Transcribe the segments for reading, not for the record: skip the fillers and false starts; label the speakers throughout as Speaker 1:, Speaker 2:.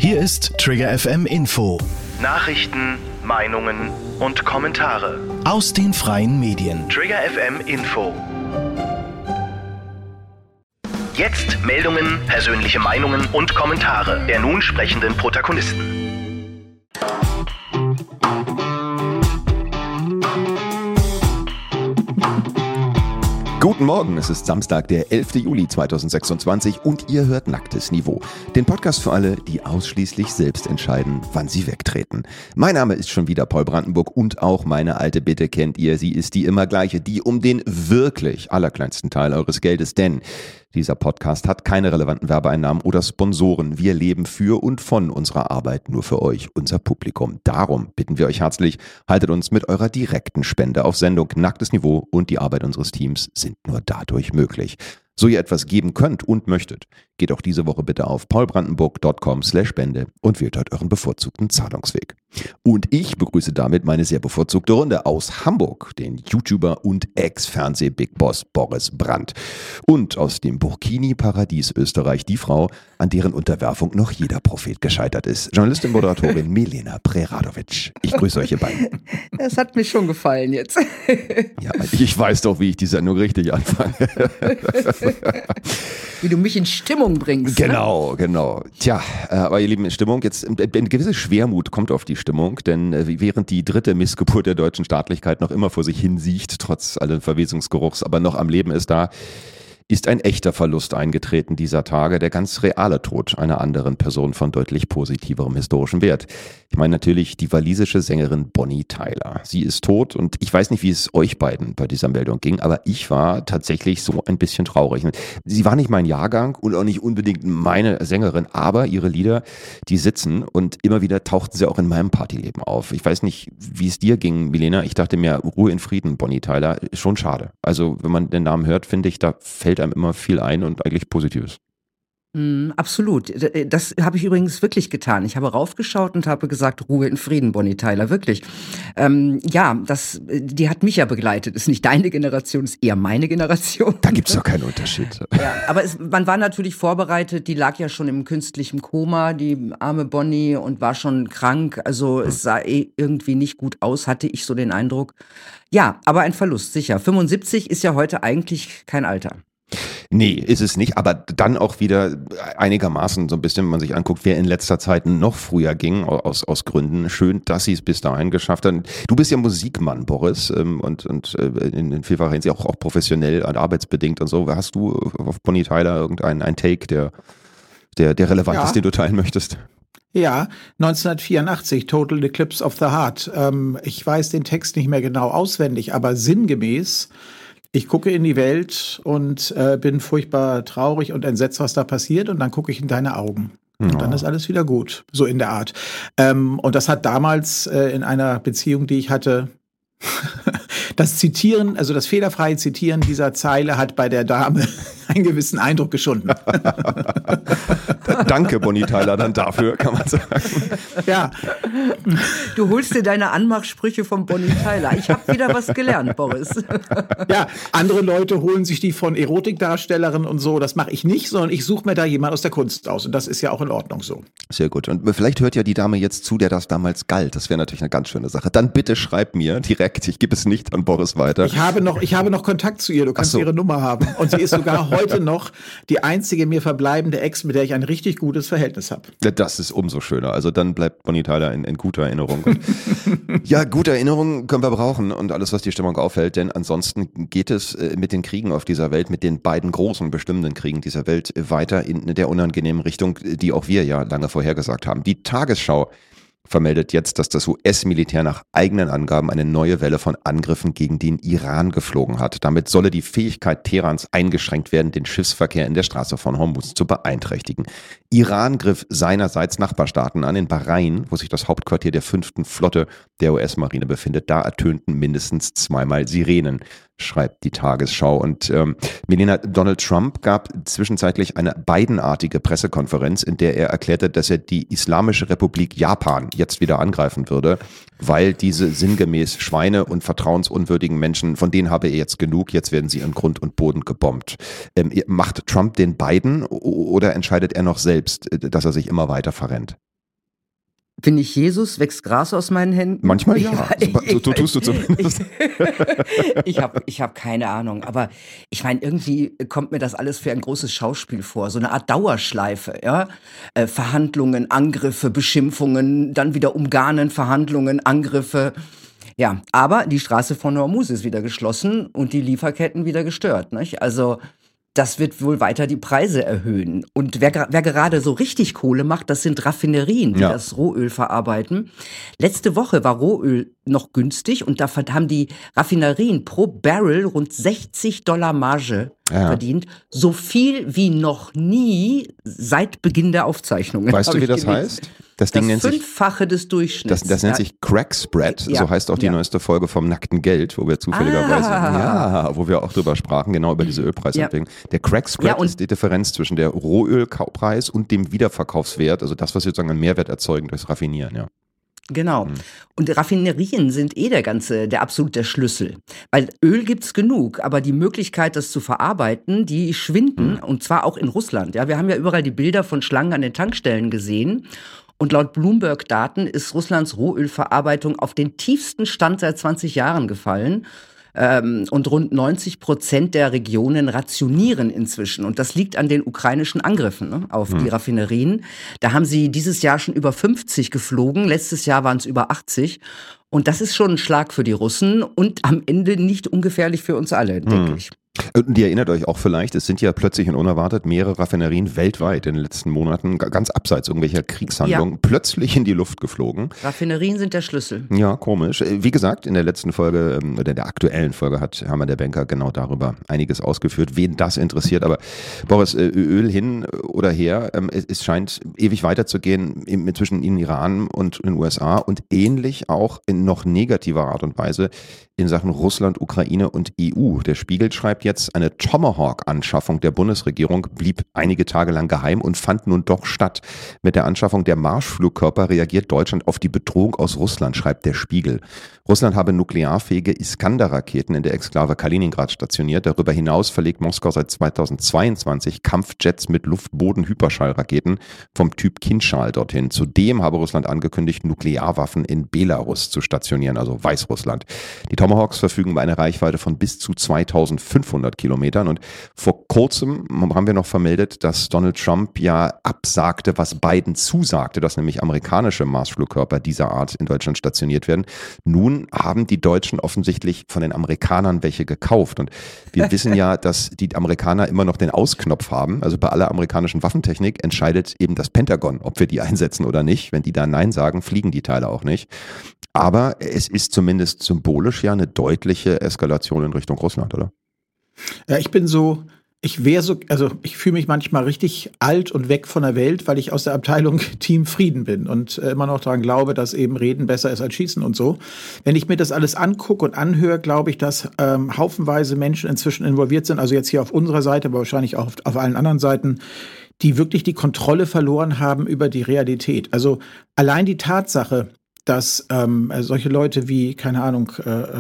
Speaker 1: Hier ist Trigger FM Info.
Speaker 2: Nachrichten, Meinungen und Kommentare
Speaker 1: Aus den freien Medien.
Speaker 2: Trigger FM Info. Jetzt Meldungen, persönliche Meinungen und Kommentare der nun sprechenden Protagonisten.
Speaker 3: Guten Morgen, es ist Samstag, der 11. Juli 2026 und ihr hört Nacktes Niveau. Den Podcast für alle, die ausschließlich selbst entscheiden, wann sie wegtreten. Mein Name ist schon wieder Paul Brandenburg und auch meine alte Bitte kennt ihr. Sie ist die immer gleiche, die um den wirklich allerkleinsten Teil eures Geldes, denn dieser Podcast hat keine relevanten Werbeeinnahmen oder Sponsoren. Wir leben für und von unserer Arbeit nur für euch, unser Publikum. Darum bitten wir euch herzlich, haltet uns mit eurer direkten Spende auf Sendung. Nacktes Niveau und die Arbeit unseres Teams sind nur dadurch möglich. So ihr etwas geben könnt und möchtet, geht auch diese Woche bitte auf paulbrandenburg.com/spende und wählt dort euren bevorzugten Zahlungsweg. Und ich begrüße damit meine sehr bevorzugte Runde aus Hamburg, den YouTuber und Ex-Fernseh-Big Boss Boris Brandt. Und aus dem Burkini-Paradies Österreich die Frau, an deren Unterwerfung noch jeder Prophet gescheitert ist. Journalistin, Moderatorin Milena Preradovic. Ich grüße euch ihr beiden.
Speaker 4: Das hat mir schon gefallen jetzt.
Speaker 3: Ja, ich weiß doch, wie ich die Sendung richtig anfange.
Speaker 4: Wie du mich in Stimmung bringst.
Speaker 3: Genau, genau. Tja, aber ihr Lieben, in Stimmung, jetzt eine gewisse Schwermut kommt auf die Stimmung, denn während die dritte Missgeburt der deutschen Staatlichkeit noch immer vor sich hinsiecht, trotz allen Verwesungsgeruchs, aber noch am Leben ist, da ist ein echter Verlust eingetreten dieser Tage, der ganz reale Tod einer anderen Person von deutlich positiverem historischen Wert. Ich meine natürlich die walisische Sängerin Bonnie Tyler. Sie ist tot und ich weiß nicht, wie es euch beiden bei dieser Meldung ging, aber ich war tatsächlich so ein bisschen traurig. Sie war nicht mein Jahrgang und auch nicht unbedingt meine Sängerin, aber ihre Lieder, die sitzen und immer wieder tauchten sie auch in meinem Partyleben auf. Ich weiß nicht, wie es dir ging, Milena. Ich dachte mir, Ruhe in Frieden, Bonnie Tyler, schon schade. Also wenn man den Namen hört, finde ich, da fällt einem immer viel ein und eigentlich Positives.
Speaker 4: Absolut. Das habe ich übrigens wirklich getan. Ich habe raufgeschaut und habe gesagt, Ruhe in Frieden, Bonnie Tyler, wirklich. Die hat mich ja begleitet. Ist nicht deine Generation, ist eher meine Generation.
Speaker 3: Da gibt's doch keinen Unterschied.
Speaker 4: Ja, aber man war natürlich vorbereitet. Die lag ja schon im künstlichen Koma, die arme Bonnie, und war schon krank. Also es sah irgendwie nicht gut aus, hatte ich so den Eindruck. Ja, aber ein Verlust, sicher. 75 ist ja heute eigentlich kein Alter.
Speaker 3: Nee, ist es nicht, aber dann auch wieder einigermaßen so ein bisschen, wenn man sich anguckt, wer in letzter Zeit noch früher ging, aus Gründen. Schön, dass sie es bis dahin geschafft haben. Du bist ja Musikmann, Boris, und in vielfacher Hinsicht auch professionell und arbeitsbedingt und so. Hast du auf Bonnie Tyler irgendeinen Take, der relevant ist, den du teilen möchtest?
Speaker 5: Ja, 1984, Total Eclipse of the Heart. Ich weiß den Text nicht mehr genau auswendig, aber sinngemäß: Ich gucke in die Welt und bin furchtbar traurig und entsetzt, was da passiert, und dann gucke ich in deine Augen. Und dann ist alles wieder gut, so in der Art. Und das hat damals in einer Beziehung, die ich hatte, das Zitieren, also das fehlerfreie Zitieren dieser Zeile hat bei der Dame einen gewissen Eindruck geschunden.
Speaker 3: Danke, Bonnie Tyler, dann dafür, kann man sagen.
Speaker 5: Ja.
Speaker 4: Du holst dir deine Anmachsprüche von Bonnie Tyler. Ich habe wieder was gelernt, Boris.
Speaker 5: Ja, andere Leute holen sich die von Erotikdarstellerinnen und so. Das mache ich nicht, sondern ich suche mir da jemand aus der Kunst aus. Und das ist ja auch in Ordnung so.
Speaker 3: Sehr gut. Und vielleicht hört ja die Dame jetzt zu, der das damals galt. Das wäre natürlich eine ganz schöne Sache. Dann bitte schreib mir direkt. Ich gebe es nicht an Boris weiter.
Speaker 5: Ich habe noch Kontakt zu ihr. Du kannst ihre Nummer haben. Und sie ist sogar heute noch die einzige mir verbleibende Ex, mit der ich ein richtig gutes Verhältnis habe.
Speaker 3: Ja, das ist umso schöner. Also dann bleibt Bonnie Tyler in guter Erinnerung. Und ja, gute Erinnerungen können wir brauchen und alles, was die Stimmung aufhält, denn ansonsten geht es mit den Kriegen auf dieser Welt, mit den beiden großen bestimmenden Kriegen dieser Welt weiter in der unangenehmen Richtung, die auch wir ja lange vorhergesagt haben. Die Tagesschau vermeldet jetzt, dass das US-Militär nach eigenen Angaben eine neue Welle von Angriffen gegen den Iran geflogen hat. Damit solle die Fähigkeit Teherans eingeschränkt werden, den Schiffsverkehr in der Straße von Hormuz zu beeinträchtigen. Iran griff seinerseits Nachbarstaaten an. In Bahrain, wo sich das Hauptquartier der 5. Flotte der US-Marine befindet, da ertönten mindestens zweimal Sirenen, schreibt die Tagesschau. Und Milena, Donald Trump gab zwischenzeitlich eine Biden-artige Pressekonferenz, in der er erklärte, dass er die Islamische Republik Japan jetzt wieder angreifen würde, weil diese sinngemäß Schweine und vertrauensunwürdigen Menschen, von denen habe er jetzt genug, jetzt werden sie in Grund und Boden gebombt. Macht Trump den Biden oder entscheidet er noch selbst, dass er sich immer weiter verrennt?
Speaker 4: Bin ich Jesus? Wächst Gras aus meinen Händen?
Speaker 3: Manchmal ja. So tust du zumindest.
Speaker 4: Ich hab keine Ahnung. Aber ich meine, irgendwie kommt mir das alles für ein großes Schauspiel vor. So eine Art Dauerschleife. Ja? Verhandlungen, Angriffe, Beschimpfungen, dann wieder umgarnen, Verhandlungen, Angriffe. Ja, aber die Straße von Hormuz ist wieder geschlossen und die Lieferketten wieder gestört. Nicht? Also das wird wohl weiter die Preise erhöhen. Und wer gerade so richtig Kohle macht, das sind Raffinerien, die das Rohöl verarbeiten. Letzte Woche war Rohöl noch günstig und da haben die Raffinerien pro Barrel rund $60 Marge verdient. So viel wie noch nie seit Beginn der Aufzeichnungen.
Speaker 3: Weißt du, wie das heißt? Das Ding nennt sich
Speaker 4: Fünffache des Durchschnitts.
Speaker 3: Das nennt sich Crack Spread, so heißt auch die neueste Folge vom Nackten Geld, wo wir zufälligerweise, wo wir auch drüber sprachen, genau über diese Ölpreisentwicklung. Der Crack Spread ist die Differenz zwischen der Rohölpreis und dem Wiederverkaufswert, also das, was wir sozusagen an Mehrwert erzeugen durchs Raffinieren, ja.
Speaker 4: Genau. Und Raffinerien sind der absolute Schlüssel. Weil Öl gibt's genug, aber die Möglichkeit, das zu verarbeiten, die schwinden, und zwar auch in Russland. Ja, wir haben ja überall die Bilder von Schlangen an den Tankstellen gesehen. Und laut Bloomberg-Daten ist Russlands Rohölverarbeitung auf den tiefsten Stand seit 20 Jahren gefallen. Und rund 90% der Regionen rationieren inzwischen. Und das liegt an den ukrainischen Angriffen auf die Raffinerien. Da haben sie dieses Jahr schon über 50 geflogen. Letztes Jahr waren es über 80. Und das ist schon ein Schlag für die Russen und am Ende nicht ungefährlich für uns alle, denke ich.
Speaker 3: Und ihr erinnert euch auch vielleicht, es sind ja plötzlich und unerwartet mehrere Raffinerien weltweit in den letzten Monaten, ganz abseits irgendwelcher Kriegshandlungen, plötzlich in die Luft geflogen.
Speaker 4: Raffinerien sind der Schlüssel.
Speaker 3: Ja, komisch. Wie gesagt, in der letzten Folge, oder der aktuellen Folge hat Hermann der Banker genau darüber einiges ausgeführt, wen das interessiert. Aber Boris, Öl hin oder her, es scheint ewig weiterzugehen zwischen in Iran und in den USA und ähnlich auch in noch negativer Art und Weise in Sachen Russland, Ukraine und EU. Der Spiegel schreibt jetzt, eine Tomahawk-Anschaffung der Bundesregierung blieb einige Tage lang geheim und fand nun doch statt. Mit der Anschaffung der Marschflugkörper reagiert Deutschland auf die Bedrohung aus Russland, schreibt der Spiegel. Russland habe nuklearfähige Iskander-Raketen in der Exklave Kaliningrad stationiert. Darüber hinaus verlegt Moskau seit 2022 Kampfjets mit Luftboden-Hyperschallraketen vom Typ Kinschal dorthin. Zudem habe Russland angekündigt, Nuklearwaffen in Belarus zu stationieren, also Weißrussland. Die Tomahawks verfügen über eine Reichweite von bis zu 2500 Kilometern und vor kurzem haben wir noch vermeldet, dass Donald Trump ja absagte, was Biden zusagte, dass nämlich amerikanische Marschflugkörper dieser Art in Deutschland stationiert werden. Nun haben die Deutschen offensichtlich von den Amerikanern welche gekauft und wir wissen ja, dass die Amerikaner immer noch den Ausknopf haben, also bei aller amerikanischen Waffentechnik entscheidet eben das Pentagon, ob wir die einsetzen oder nicht. Wenn die da Nein sagen, fliegen die Teile auch nicht. Aber es ist zumindest symbolisch ja eine deutliche Eskalation in Richtung Russland, oder?
Speaker 5: Ja, ich fühle mich manchmal richtig alt und weg von der Welt, weil ich aus der Abteilung Team Frieden bin und immer noch daran glaube, dass eben Reden besser ist als Schießen und so. Wenn ich mir das alles angucke und anhöre, glaube ich, dass haufenweise Menschen inzwischen involviert sind, also jetzt hier auf unserer Seite, aber wahrscheinlich auch auf allen anderen Seiten, die wirklich die Kontrolle verloren haben über die Realität. Also allein die Tatsache, dass solche Leute wie, keine Ahnung,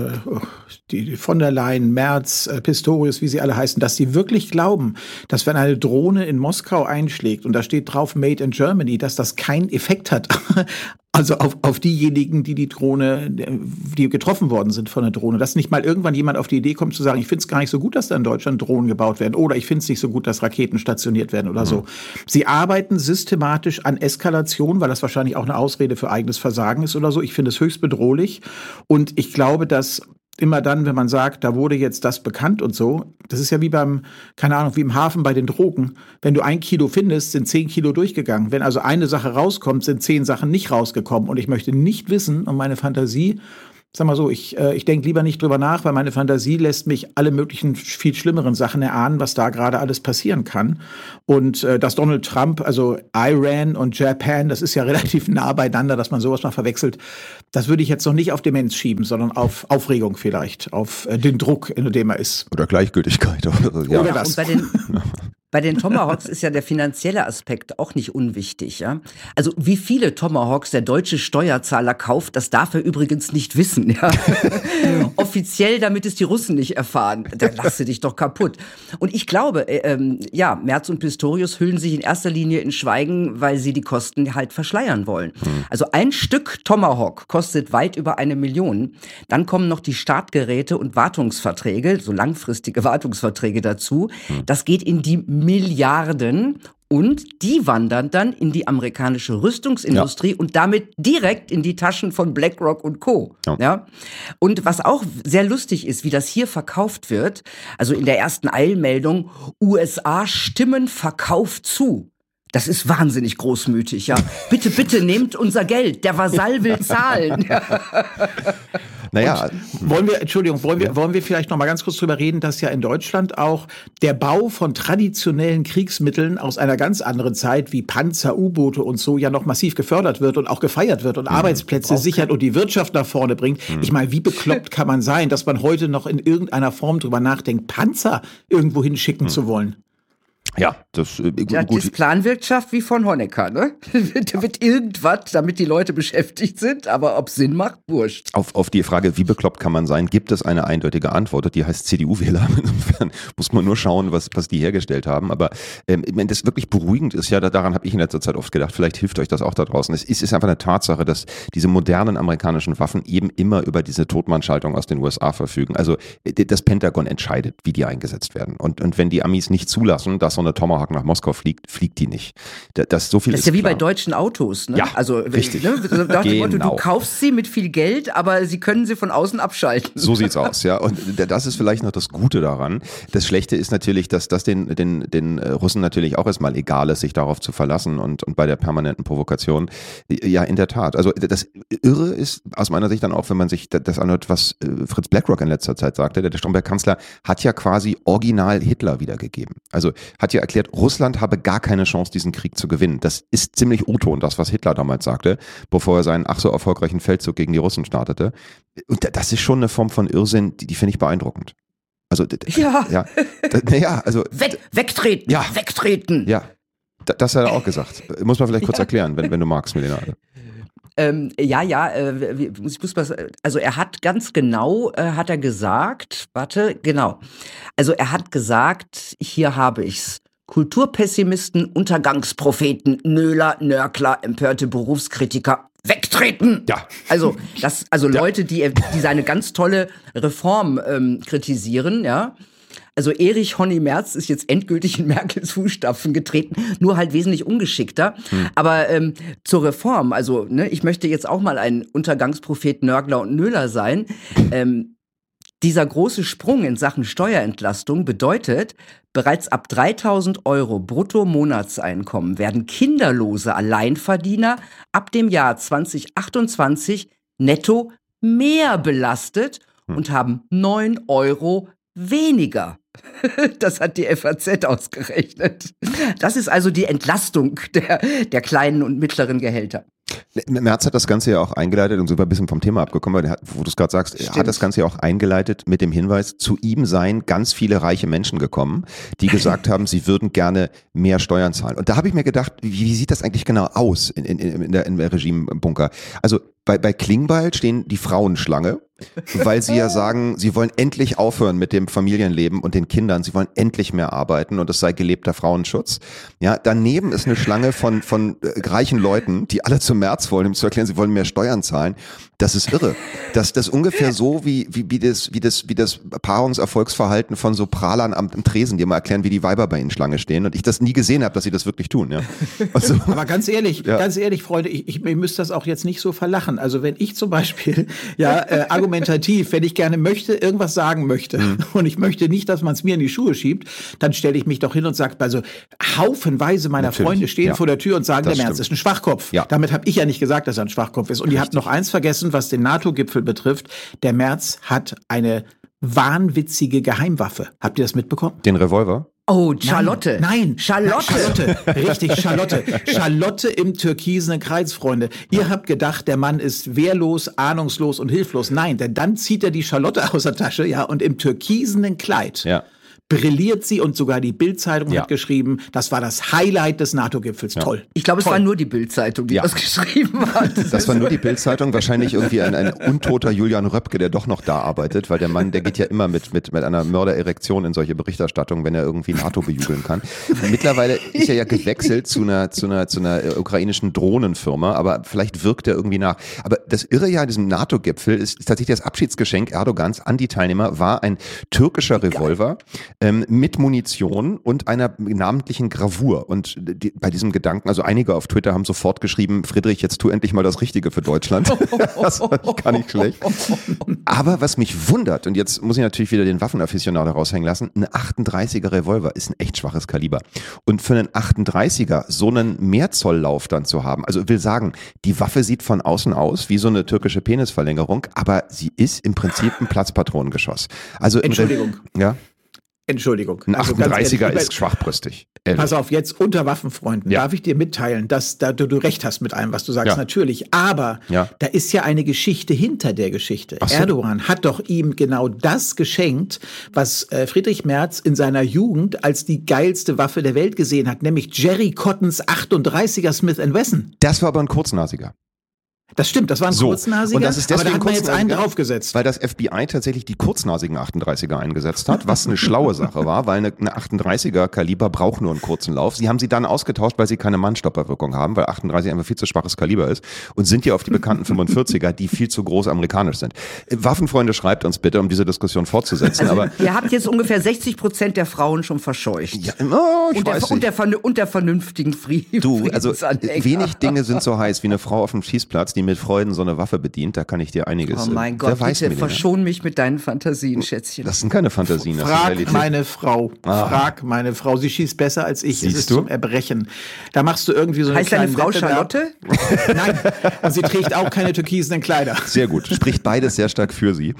Speaker 5: die von der Leyen, Merz, Pistorius, wie sie alle heißen, dass sie wirklich glauben, dass wenn eine Drohne in Moskau einschlägt und da steht drauf Made in Germany, dass das keinen Effekt hat. Also auf diejenigen, die getroffen worden sind von der Drohne. Dass nicht mal irgendwann jemand auf die Idee kommt zu sagen, ich finde es gar nicht so gut, dass da in Deutschland Drohnen gebaut werden oder ich finde es nicht so gut, dass Raketen stationiert werden oder so. Sie arbeiten systematisch an Eskalation, weil das wahrscheinlich auch eine Ausrede für eigenes Versagen ist oder so. Ich finde es höchst bedrohlich und ich glaube, dass immer dann, wenn man sagt, da wurde jetzt das bekannt und so, das ist ja wie wie im Hafen bei den Drogen. Wenn du 1 Kilo findest, sind 10 Kilo durchgegangen. Wenn also eine Sache rauskommt, sind 10 Sachen nicht rausgekommen. Und ich möchte nicht wissen, und meine Fantasie, sag mal so, ich denke lieber nicht drüber nach, weil meine Fantasie lässt mich alle möglichen viel schlimmeren Sachen erahnen, was da gerade alles passieren kann. Und dass Donald Trump, also Iran und Japan, das ist ja relativ nah beieinander, dass man sowas mal verwechselt, das würde ich jetzt noch nicht auf Demenz schieben, sondern auf Aufregung vielleicht, auf den Druck, in dem er ist.
Speaker 3: Oder Gleichgültigkeit.
Speaker 5: Oder das.
Speaker 4: Bei den Tomahawks ist ja der finanzielle Aspekt auch nicht unwichtig. Ja? Also wie viele Tomahawks der deutsche Steuerzahler kauft, das darf er übrigens nicht wissen. Ja? Offiziell, damit es die Russen nicht erfahren. Da lass du dich doch kaputt. Und ich glaube, Merz und Pistorius hüllen sich in erster Linie in Schweigen, weil sie die Kosten halt verschleiern wollen. Also ein Stück Tomahawk kostet weit über 1 Million. Dann kommen noch die Startgeräte und Wartungsverträge, so langfristige Wartungsverträge dazu. Das geht in die Milliarden und die wandern dann in die amerikanische Rüstungsindustrie und damit direkt in die Taschen von BlackRock und Co. Ja. Und was auch sehr lustig ist, wie das hier verkauft wird, also in der ersten Eilmeldung, USA stimmen Verkauf zu. Das ist wahnsinnig großmütig, ja. Bitte, bitte nehmt unser Geld. Der Vasall will zahlen.
Speaker 5: Naja. Wollen wir vielleicht noch mal ganz kurz drüber reden, dass ja in Deutschland auch der Bau von traditionellen Kriegsmitteln aus einer ganz anderen Zeit wie Panzer, U-Boote und so ja noch massiv gefördert wird und auch gefeiert wird und Arbeitsplätze sichert und die Wirtschaft nach vorne bringt. Ich meine, wie bekloppt kann man sein, dass man heute noch in irgendeiner Form drüber nachdenkt, Panzer irgendwo hinschicken zu wollen?
Speaker 3: Ja, das
Speaker 4: ist Planwirtschaft wie von Honecker, ne? Da wird irgendwas, damit die Leute beschäftigt sind, aber ob Sinn macht, wurscht.
Speaker 3: Auf die Frage, wie bekloppt kann man sein, gibt es eine eindeutige Antwort, die heißt CDU-Wähler. Insofern muss man nur schauen, was die hergestellt haben. Aber wenn das wirklich beruhigend ist, ja, daran habe ich in letzter Zeit oft gedacht, vielleicht hilft euch das auch da draußen. Es ist einfach eine Tatsache, dass diese modernen amerikanischen Waffen eben immer über diese Totmannschaltung aus den USA verfügen. Also das Pentagon entscheidet, wie die eingesetzt werden. Und wenn die Amis nicht zulassen, dass so eine Tomahawk nach Moskau fliegt die nicht. Das ist ja
Speaker 4: wie bei deutschen Autos, ne?
Speaker 3: Ja,
Speaker 4: also,
Speaker 3: richtig.
Speaker 4: Ne? Nach dem Motto, du kaufst sie mit viel Geld, aber sie können sie von außen abschalten.
Speaker 3: So sieht's aus, ja. Und das ist vielleicht noch das Gute daran. Das Schlechte ist natürlich, dass das den Russen natürlich auch erstmal egal ist, sich darauf zu verlassen und bei der permanenten Provokation. Ja, in der Tat. Also das Irre ist aus meiner Sicht dann auch, wenn man sich das anhört, was Fritz BlackRock in letzter Zeit sagte. Der Stromberg-Kanzler hat ja quasi original Hitler wiedergegeben. Also hat ja erklärt, Russland habe gar keine Chance, diesen Krieg zu gewinnen. Das ist ziemlich O-Ton, das, was Hitler damals sagte, bevor er seinen ach so erfolgreichen Feldzug gegen die Russen startete. Und das ist schon eine Form von Irrsinn, die finde ich beeindruckend. Also,
Speaker 4: Wegtreten,
Speaker 3: ja.
Speaker 4: Wegtreten.
Speaker 3: Ja, das hat er auch gesagt. Muss man vielleicht kurz erklären, wenn du magst, Melinade.
Speaker 4: Also er hat ganz genau, er hat gesagt, hier habe ich's. Kulturpessimisten, Untergangspropheten, Nöler, Nörgler, empörte Berufskritiker, wegtreten!
Speaker 3: Ja.
Speaker 4: Also Leute, die seine ganz tolle Reform kritisieren, ja. Also Erich Honny Merz ist jetzt endgültig in Merkels Fußstapfen getreten, nur halt wesentlich ungeschickter. Aber zur Reform, also ich möchte jetzt auch mal ein Untergangsprophet, Nörgler und Nöler sein. Dieser große Sprung in Sachen Steuerentlastung bedeutet, bereits ab 3.000 € Brutto-Monatseinkommen werden kinderlose Alleinverdiener ab dem Jahr 2028 netto mehr belastet und haben 9 € weniger. Das hat die FAZ ausgerechnet. Das ist also die Entlastung der kleinen und mittleren Gehälter.
Speaker 3: Merz hat das Ganze ja auch eingeleitet und so ein bisschen vom Thema abgekommen, weil wo du es gerade sagst, er hat das Ganze ja auch eingeleitet mit dem Hinweis, zu ihm seien ganz viele reiche Menschen gekommen, die gesagt haben, sie würden gerne mehr Steuern zahlen. Und da habe ich mir gedacht, wie sieht das eigentlich genau aus in der Regimebunker? Also bei Klingbeil stehen die Frauen Schlange, weil sie ja sagen, sie wollen endlich aufhören mit dem Familienleben und den Kindern, sie wollen endlich mehr arbeiten und es sei gelebter Frauenschutz. Ja, daneben ist eine Schlange von reichen Leuten, die alle zum Merz wollen, um zu erklären, sie wollen mehr Steuern zahlen. Das ist irre. Das ist ungefähr so wie das Paarungserfolgsverhalten von so Prahlern am Tresen, die mal erklären, wie die Weiber bei ihnen Schlange stehen und ich das nie gesehen habe, dass sie das wirklich tun. Ja. Also,
Speaker 5: aber ganz ehrlich, Freunde, ich müsst das auch jetzt nicht so verlachen. Also wenn ich zum Beispiel argumentativ, wenn ich gerne irgendwas sagen möchte und ich möchte nicht, dass man es mir in die Schuhe schiebt, dann stelle ich mich doch hin und sage, also haufenweise meiner Freunde stehen vor der Tür und sagen, der Merz ist ein Schwachkopf. Ja. Damit habe ich ja nicht gesagt, dass er ein Schwachkopf ist. Und ihr habt noch eins vergessen, was den NATO-Gipfel betrifft. Der Merz hat eine wahnwitzige Geheimwaffe. Habt ihr das mitbekommen?
Speaker 3: Den Revolver?
Speaker 4: Oh, Charlotte.
Speaker 5: Nein, Charlotte. Richtig, Charlotte. Charlotte im türkisenen Kreis, Freunde. Ihr habt gedacht, der Mann ist wehrlos, ahnungslos und hilflos. Nein, denn dann zieht er die Charlotte aus der Tasche, ja, und im türkisenen Kleid brilliert sie und sogar die Bild-Zeitung
Speaker 3: Ja.
Speaker 5: hat geschrieben, das war das Highlight des NATO-Gipfels. Toll.
Speaker 4: Ich glaube, es
Speaker 5: Toll.
Speaker 4: war nur die Bild-Zeitung, die
Speaker 3: Ja.
Speaker 4: das geschrieben hat.
Speaker 3: Das war nur die Bild-Zeitung, wahrscheinlich irgendwie ein untoter Julian Röpke, der doch noch da arbeitet, weil der Mann, der geht ja immer mit einer Mördererektion in solche Berichterstattungen, wenn er irgendwie NATO bejubeln kann. Mittlerweile ist er ja gewechselt zu einer ukrainischen Drohnenfirma, aber vielleicht wirkt er irgendwie nach. Aber das Irre ja an diesem NATO-Gipfel ist tatsächlich das Abschiedsgeschenk Erdogans an die Teilnehmer war ein türkischer Revolver mit Munition und einer namentlichen Gravur. Und bei diesem Gedanken, also einige auf Twitter haben sofort geschrieben, Friedrich, jetzt tu endlich mal das Richtige für Deutschland. Das fand ich gar nicht schlecht. Aber was mich wundert, und jetzt muss ich natürlich wieder den Waffenaficionado raushängen lassen, ein 38er Revolver ist ein echt schwaches Kaliber. Und für einen 38er so einen Mehrzolllauf dann zu haben, also will sagen, die Waffe sieht von außen aus wie so eine türkische Penisverlängerung, aber sie ist im Prinzip ein Platzpatronengeschoss. Also
Speaker 5: Entschuldigung.
Speaker 3: Ja,
Speaker 5: Entschuldigung.
Speaker 3: ein
Speaker 5: Also ganz
Speaker 3: 38er
Speaker 5: ehrlich,
Speaker 3: ist schwachbrüstig. Ehrlich.
Speaker 5: Pass auf, jetzt unter Waffenfreunden
Speaker 3: Ja.
Speaker 5: darf ich dir mitteilen, dass du recht hast mit allem, was du sagst,
Speaker 3: Ja.
Speaker 5: natürlich. Aber
Speaker 3: Ja.
Speaker 5: da ist ja eine Geschichte hinter der Geschichte.
Speaker 3: Ach so.
Speaker 5: Erdogan hat doch ihm genau das geschenkt, was Friedrich Merz in seiner Jugend als die geilste Waffe der Welt gesehen hat, nämlich Jerry Cottons 38er Smith & Wesson.
Speaker 3: Das war aber ein Kurznasiger.
Speaker 5: Das stimmt, das war ein
Speaker 3: So.
Speaker 5: Kurznasiger,
Speaker 3: Und das ist
Speaker 5: aber da
Speaker 3: deswegen
Speaker 5: hat man jetzt einen
Speaker 3: Kurznasiger,
Speaker 5: draufgesetzt.
Speaker 3: Weil das FBI tatsächlich die kurznasigen 38er eingesetzt hat, was eine schlaue Sache war, weil eine 38er Kaliber braucht nur einen kurzen Lauf. Sie haben sie dann ausgetauscht, weil sie keine Mannstopperwirkung haben, weil 38 einfach viel zu schwaches Kaliber ist und sind ja auf die bekannten 45er, die viel zu groß amerikanisch sind. Waffenfreunde, schreibt uns bitte, um diese Diskussion fortzusetzen. Aber
Speaker 4: Ihr habt jetzt ungefähr 60% der Frauen schon verscheucht.
Speaker 3: ja, oh, ich
Speaker 4: und, der,
Speaker 3: weiß
Speaker 4: und,
Speaker 3: nicht.
Speaker 4: und der vernünftigen
Speaker 3: Du, also
Speaker 4: Friedensanhänger.
Speaker 3: wenig Dinge sind so heiß wie eine Frau auf dem Schießplatz, die mit Freuden so eine Waffe bedient. Da kann ich dir einiges.
Speaker 4: Oh mein
Speaker 3: wer
Speaker 4: Gott,
Speaker 3: weiß,
Speaker 4: bitte
Speaker 3: Milena?
Speaker 4: verschon mich mit deinen Fantasien, Schätzchen.
Speaker 3: Das sind keine Fantasien, das ist
Speaker 5: Frag
Speaker 3: Realität.
Speaker 5: meine Frau. Frag meine Frau. Sie schießt besser als ich.
Speaker 3: Siehst
Speaker 5: es ist
Speaker 3: du?
Speaker 5: zum Erbrechen. Da machst du irgendwie so eine
Speaker 4: Heißt deine
Speaker 5: kleine
Speaker 4: Frau Charlotte?
Speaker 5: Nein, und sie trägt auch keine türkisenen Kleider.
Speaker 3: Sehr gut, spricht beides sehr stark für sie.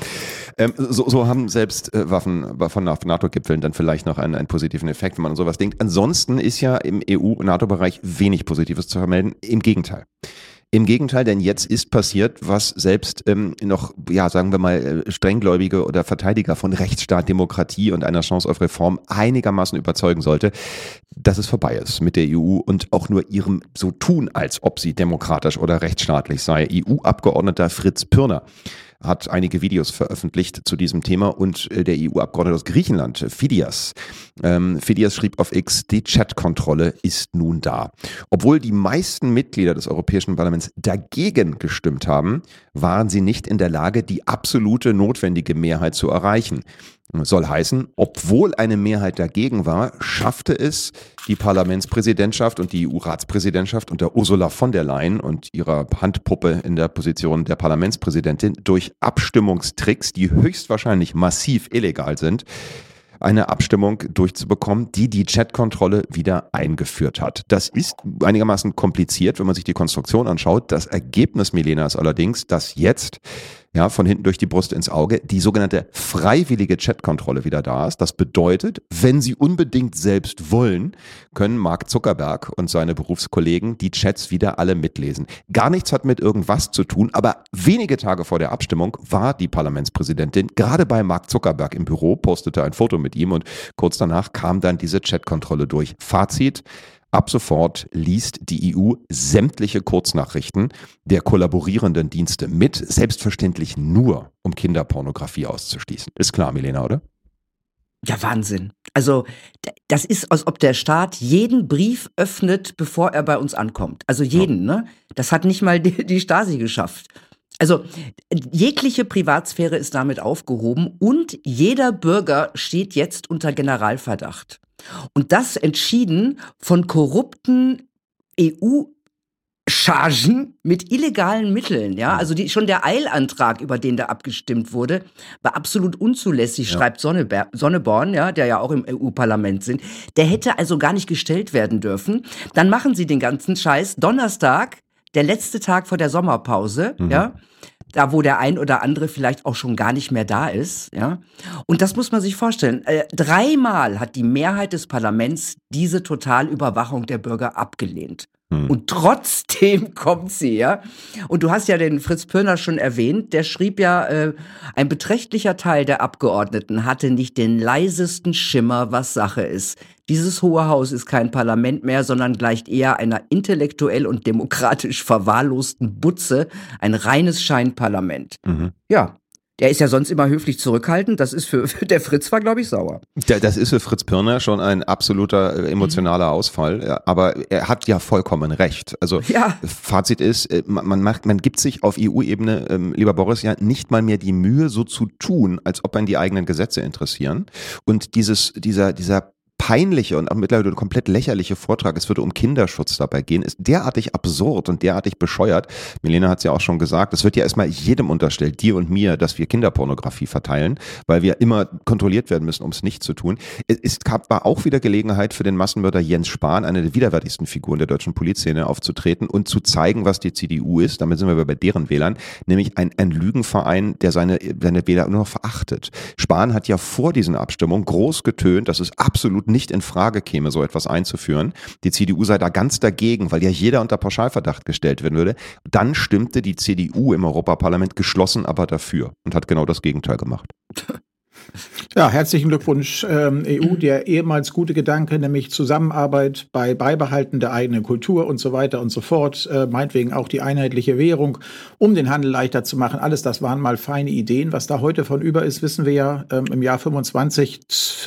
Speaker 3: So haben selbst Waffen von NATO-Gipfeln dann vielleicht noch einen positiven Effekt, wenn man an sowas denkt. Ansonsten ist ja im EU-NATO-Bereich wenig Positives zu vermelden. Im Gegenteil. Im Gegenteil, denn jetzt ist passiert, was selbst noch, ja, sagen wir mal, Strenggläubige oder Verteidiger von Rechtsstaat, Demokratie und einer Chance auf Reform einigermaßen überzeugen sollte, dass es vorbei ist mit der EU und auch nur ihrem so tun, als ob sie demokratisch oder rechtsstaatlich sei. EU-Abgeordneter Fritz Pürner hat einige Videos veröffentlicht zu diesem Thema und der EU-Abgeordnete aus Griechenland, Fidias. Fidias schrieb auf X, die Chat-Kontrolle ist nun da. Obwohl die meisten Mitglieder des Europäischen Parlaments dagegen gestimmt haben, waren sie nicht in der Lage, die absolute notwendige Mehrheit zu erreichen. Soll heißen, obwohl eine Mehrheit dagegen war, schaffte es die Parlamentspräsidentschaft und die EU-Ratspräsidentschaft unter Ursula von der Leyen und ihrer Handpuppe in der Position der Parlamentspräsidentin durch Abstimmungstricks, die höchstwahrscheinlich massiv illegal sind, eine Abstimmung durchzubekommen, die die Chat-Kontrolle wieder eingeführt hat. Das ist einigermaßen kompliziert, wenn man sich die Konstruktion anschaut. Das Ergebnis, Milena, ist allerdings, dass jetzt von hinten durch die Brust ins Auge die sogenannte freiwillige Chat-Kontrolle wieder da ist. Das bedeutet, wenn Sie unbedingt selbst wollen, können Mark Zuckerberg und seine Berufskollegen die Chats wieder alle mitlesen. Gar nichts hat mit irgendwas zu tun, aber wenige Tage vor der Abstimmung war die Parlamentspräsidentin gerade bei Mark Zuckerberg im Büro, postete ein Foto mit ihm und kurz danach kam dann diese Chat-Kontrolle durch. Fazit: Ab sofort liest die EU sämtliche Kurznachrichten der kollaborierenden Dienste mit, selbstverständlich nur, um Kinderpornografie auszuschließen. Ist klar, Milena, oder?
Speaker 4: Ja, Wahnsinn. Also das ist, als ob der Staat jeden Brief öffnet, bevor er bei uns ankommt. Also jeden, ne? Das hat nicht mal die Stasi geschafft. Also jegliche Privatsphäre ist damit aufgehoben und jeder Bürger steht jetzt unter Generalverdacht. Und das entschieden von korrupten EU-Chargen mit illegalen Mitteln. Ja, also schon der Eilantrag, über den da abgestimmt wurde, war absolut unzulässig, schreibt Sonneborn, ja, der ja auch im EU-Parlament sind. Der hätte also gar nicht gestellt werden dürfen. Dann machen sie den ganzen Scheiß Donnerstag, der letzte Tag vor der Sommerpause, ja. Da, wo der ein oder andere vielleicht auch schon gar nicht mehr da ist, ja. Und das muss man sich vorstellen. 3-mal hat die Mehrheit des Parlaments diese Totalüberwachung der Bürger abgelehnt. Und trotzdem kommt sie, ja. Und du hast ja den Fritz Pirner schon erwähnt, der schrieb ja, ein beträchtlicher Teil der Abgeordneten hatte nicht den leisesten Schimmer, was Sache ist. Dieses Hohe Haus ist kein Parlament mehr, sondern gleicht eher einer intellektuell und demokratisch verwahrlosten Butze, ein reines Scheinparlament. Ja. Der ist ja sonst immer höflich zurückhaltend. Das ist der Fritz war, glaube ich, sauer.
Speaker 3: Das ist für Fritz Pirner schon ein absoluter emotionaler Ausfall. Aber er hat ja vollkommen recht. Also Fazit ist, man gibt sich auf EU-Ebene, lieber Boris, ja nicht mal mehr die Mühe, so zu tun, als ob einen die eigenen Gesetze interessieren. Und dieser peinliche und auch mittlerweile komplett lächerliche Vortrag, es würde um Kinderschutz dabei gehen, ist derartig absurd und derartig bescheuert. Milena hat es ja auch schon gesagt, es wird ja erstmal jedem unterstellt, dir und mir, dass wir Kinderpornografie verteilen, weil wir immer kontrolliert werden müssen, um es nicht zu tun. War auch wieder Gelegenheit für den Massenmörder Jens Spahn, eine der widerwärtigsten Figuren der deutschen Polizszene, aufzutreten und zu zeigen, was die CDU ist. Damit sind wir bei deren Wählern, nämlich ein Lügenverein, der seine Wähler nur noch verachtet. Spahn hat ja vor diesen Abstimmungen groß getönt, dass es absolut nicht in Frage käme, so etwas einzuführen. Die CDU sei da ganz dagegen, weil ja jeder unter Pauschalverdacht gestellt werden würde. Dann stimmte die CDU im Europaparlament geschlossen aber dafür und hat genau das Gegenteil gemacht.
Speaker 5: Ja, herzlichen Glückwunsch EU, der ehemals gute Gedanke, nämlich Zusammenarbeit bei Beibehalten der eigenen Kultur und so weiter und so fort, meinetwegen auch die einheitliche Währung, um den Handel leichter zu machen. Alles das waren mal feine Ideen. Was da heute von über ist, wissen wir ja, im Jahr 25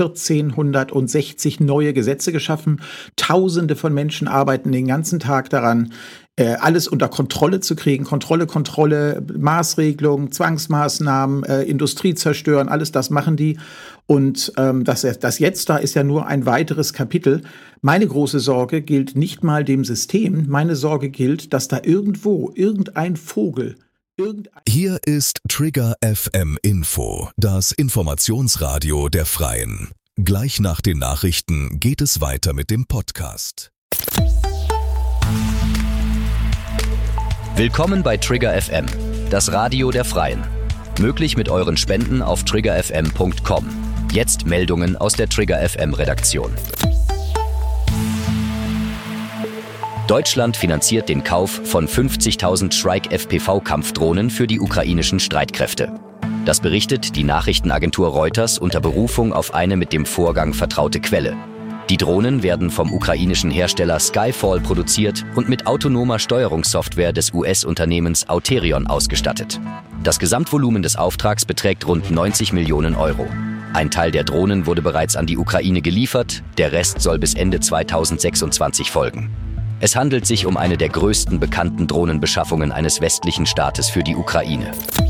Speaker 5: 1460 neue Gesetze geschaffen. Tausende von Menschen arbeiten den ganzen Tag daran, alles unter Kontrolle zu kriegen. Kontrolle, Maßregelung, Zwangsmaßnahmen, Industrie zerstören, alles das machen die. Und das jetzt da ist ja nur ein weiteres Kapitel. Meine große Sorge gilt nicht mal dem System. Meine Sorge gilt, dass da irgendwo irgendein Vogel
Speaker 1: Hier ist Trigger FM Info, das Informationsradio der Freien. Gleich nach den Nachrichten geht es weiter mit dem Podcast.
Speaker 6: Willkommen bei Trigger FM, das Radio der Freien. Möglich mit euren Spenden auf triggerfm.com. Jetzt Meldungen aus der Trigger FM Redaktion. Deutschland finanziert den Kauf von 50.000 Shrike FPV-Kampfdrohnen für die ukrainischen Streitkräfte. Das berichtet die Nachrichtenagentur Reuters unter Berufung auf eine mit dem Vorgang vertraute Quelle. Die Drohnen werden vom ukrainischen Hersteller Skyfall produziert und mit autonomer Steuerungssoftware des US-Unternehmens Auterion ausgestattet. Das Gesamtvolumen des Auftrags beträgt rund 90 Millionen Euro. Ein Teil der Drohnen wurde bereits an die Ukraine geliefert, der Rest soll bis Ende 2026 folgen. Es handelt sich um eine der größten bekannten Drohnenbeschaffungen eines westlichen Staates für die Ukraine.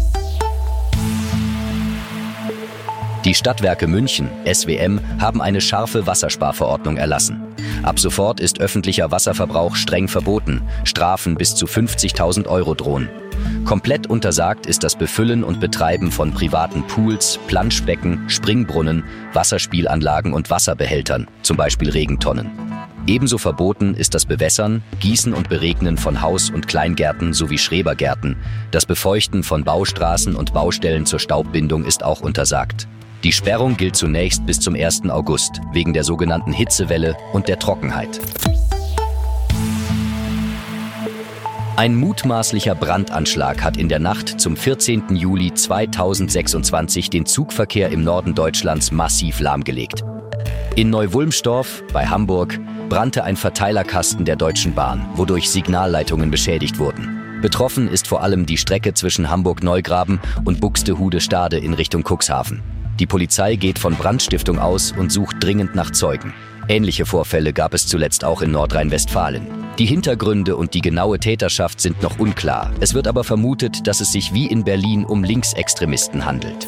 Speaker 6: Die Stadtwerke München, SWM, haben eine scharfe Wassersparverordnung erlassen. Ab sofort ist öffentlicher Wasserverbrauch streng verboten, Strafen bis zu 50.000 Euro drohen. Komplett untersagt ist das Befüllen und Betreiben von privaten Pools, Planschbecken, Springbrunnen, Wasserspielanlagen und Wasserbehältern, zum Beispiel Regentonnen. Ebenso verboten ist das Bewässern, Gießen und Beregnen von Haus- und Kleingärten sowie Schrebergärten. Das Befeuchten von Baustraßen und Baustellen zur Staubbindung ist auch untersagt. Die Sperrung gilt zunächst bis zum 1. August, wegen der sogenannten Hitzewelle und der Trockenheit. Ein mutmaßlicher Brandanschlag hat in der Nacht zum 14. Juli 2026 den Zugverkehr im Norden Deutschlands massiv lahmgelegt. In Neuwulmstorf bei Hamburg brannte ein Verteilerkasten der Deutschen Bahn, wodurch Signalleitungen beschädigt wurden. Betroffen ist vor allem die Strecke zwischen Hamburg-Neugraben und Buxtehude-Stade in Richtung Cuxhaven. Die Polizei geht von Brandstiftung aus und sucht dringend nach Zeugen. Ähnliche Vorfälle gab es zuletzt auch in Nordrhein-Westfalen. Die Hintergründe und die genaue Täterschaft sind noch unklar. Es wird aber vermutet, dass es sich wie in Berlin um Linksextremisten handelt.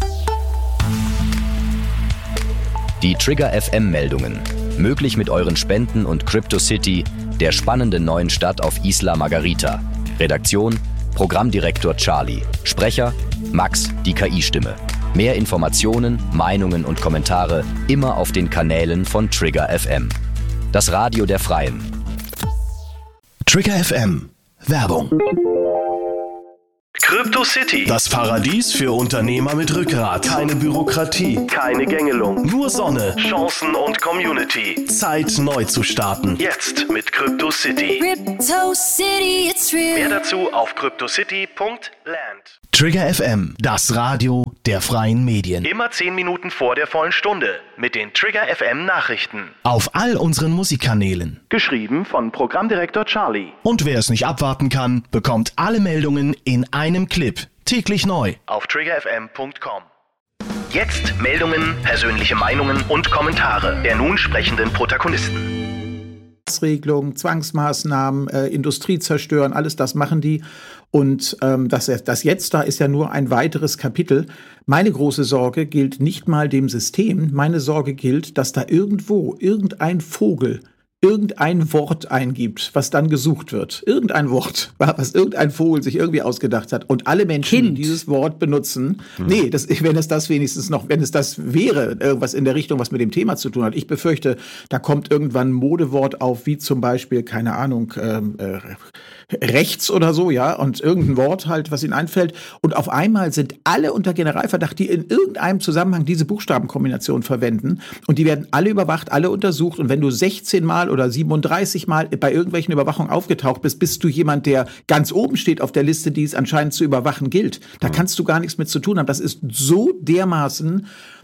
Speaker 6: Die Trigger FM-Meldungen. Möglich mit euren Spenden und CryptoCity, der spannenden neuen Stadt auf Isla Margarita. Redaktion: Programmdirektor Charlie. Sprecher: Max, die KI-Stimme. Mehr Informationen, Meinungen und Kommentare immer auf den Kanälen von Trigger FM. Das Radio der Freien.
Speaker 1: Trigger FM. Werbung.
Speaker 2: Crypto City.
Speaker 7: Das Paradies für Unternehmer mit Rückgrat. Keine Bürokratie.
Speaker 2: Keine Gängelung.
Speaker 7: Nur Sonne.
Speaker 2: Chancen und Community.
Speaker 7: Zeit neu zu starten.
Speaker 2: Jetzt mit Crypto City.
Speaker 8: Crypto City, it's real.
Speaker 2: Mehr dazu auf cryptocity.land.
Speaker 7: Trigger FM, das Radio der freien Medien.
Speaker 2: Immer 10 Minuten vor der vollen Stunde mit den Trigger FM Nachrichten.
Speaker 7: Auf all unseren Musikkanälen.
Speaker 2: Geschrieben von Programmdirektor Charlie.
Speaker 7: Und wer es nicht abwarten kann, bekommt alle Meldungen in einem Clip. Täglich neu.
Speaker 2: Auf triggerfm.com. Jetzt Meldungen, persönliche Meinungen und Kommentare der nun sprechenden Protagonisten.
Speaker 5: Regelungen, Zwangsmaßnahmen, Industrie zerstören, alles das machen die. Und das jetzt da ist ja nur ein weiteres Kapitel. Meine große Sorge gilt nicht mal dem System. Meine Sorge gilt, dass da irgendwo irgendein Vogel irgendein Wort eingibt, was dann gesucht wird. Irgendein Wort, was irgendein Vogel sich irgendwie ausgedacht hat. Und alle Menschen, die dieses Wort benutzen, wenn es das wäre, irgendwas in der Richtung, was mit dem Thema zu tun hat. Ich befürchte, da kommt irgendwann ein Modewort auf, wie zum Beispiel, keine Ahnung, rechts oder so, ja, und irgendein Wort halt, was ihnen einfällt. Und auf einmal sind alle unter Generalverdacht, die in irgendeinem Zusammenhang diese Buchstabenkombination verwenden. Und die werden alle überwacht, alle untersucht. Und wenn du 16 Mal oder 37 Mal bei irgendwelchen Überwachungen aufgetaucht bist du jemand, der ganz oben steht auf der Liste, die es anscheinend zu überwachen gilt. Da kannst du gar nichts mit zu tun haben. Das ist so dermaßen,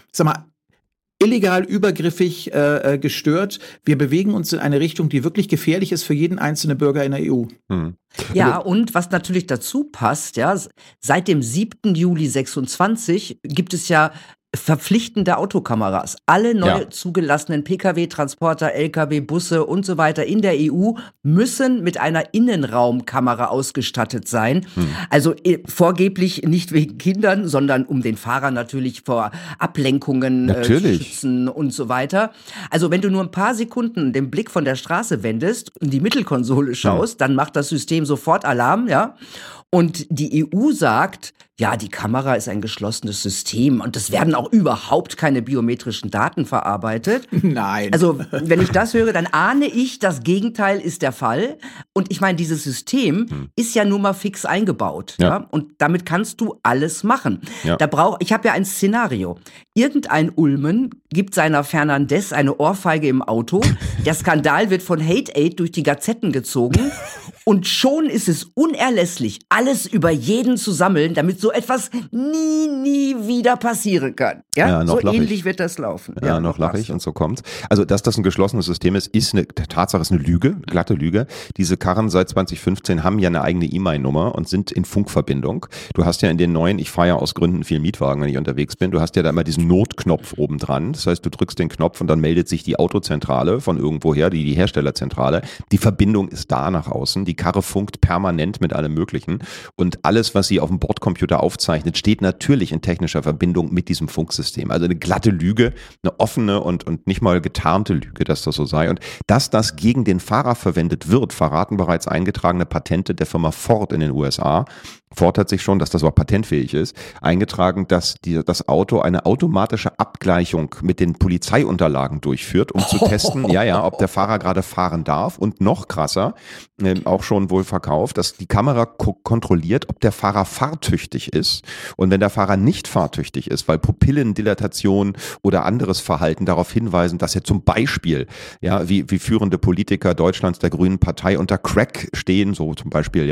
Speaker 5: illegal, übergriffig gestört. Wir bewegen uns in eine Richtung, die wirklich gefährlich ist für jeden einzelnen Bürger in der EU.
Speaker 4: Ja, und was natürlich dazu passt, ja, seit dem 7. Juli 26 gibt es ja verpflichtende Autokameras. Alle neu zugelassenen Pkw-Transporter, Lkw, Busse und so weiter in der EU müssen mit einer Innenraumkamera ausgestattet sein. Also vorgeblich nicht wegen Kindern, sondern um den Fahrer natürlich vor Ablenkungen zu schützen und so weiter. Also wenn du nur ein paar Sekunden den Blick von der Straße wendest und die Mittelkonsole schaust, dann macht das System sofort Alarm, ja. Und die EU sagt, ja, die Kamera ist ein geschlossenes System und es werden auch überhaupt keine biometrischen Daten verarbeitet.
Speaker 5: Nein.
Speaker 4: Also, wenn ich das höre, dann ahne ich, das Gegenteil ist der Fall. Und ich meine, dieses System ist ja nun mal fix eingebaut. Ja. Und damit kannst du alles machen. Ja. Ich habe ja ein Szenario. Irgendein Ulmen gibt seiner Fernandez eine Ohrfeige im Auto. Der Skandal wird von Hate Aid durch die Gazetten gezogen. Und schon ist es unerlässlich, alles über jeden zu sammeln, damit so etwas nie wieder passieren kann. Ja, so ähnlich wird das laufen.
Speaker 3: Ja, noch lache ich und so kommt's. Also, dass das ein geschlossenes System ist, Tatsache ist eine Lüge, eine glatte Lüge. Diese Karren seit 2015 haben ja eine eigene E-Mail-Nummer und sind in Funkverbindung. Du hast ja in den neuen, ich fahre ja aus Gründen viel Mietwagen, wenn ich unterwegs bin, du hast ja da immer diesen Notknopf oben dran. Das heißt, du drückst den Knopf und dann meldet sich die Autozentrale von irgendwoher, die Herstellerzentrale. Die Verbindung ist da nach außen. Die Karre funkt permanent mit allem Möglichen und alles, was sie auf dem Bordcomputer aufzeichnet, steht natürlich in technischer Verbindung mit diesem Funksystem. Also eine glatte Lüge, eine offene und nicht mal getarnte Lüge, dass das so sei. Und dass das gegen den Fahrer verwendet wird, verraten bereits eingetragene Patente der Firma Ford in den USA. Ford hat sich schon, dass das auch patentfähig ist, eingetragen, dass das Auto eine automatische Abgleichung mit den Polizeiunterlagen durchführt, um zu testen, ob der Fahrer gerade fahren darf. Und noch krasser, auch schon wohl verkauft, dass die Kamera kontrolliert, ob der Fahrer fahrtüchtig ist. Und wenn der Fahrer nicht fahrtüchtig ist, weil Pupillendilatation oder anderes Verhalten darauf hinweisen, dass er zum Beispiel, wie führende Politiker Deutschlands der Grünen Partei unter Crack stehen, so zum Beispiel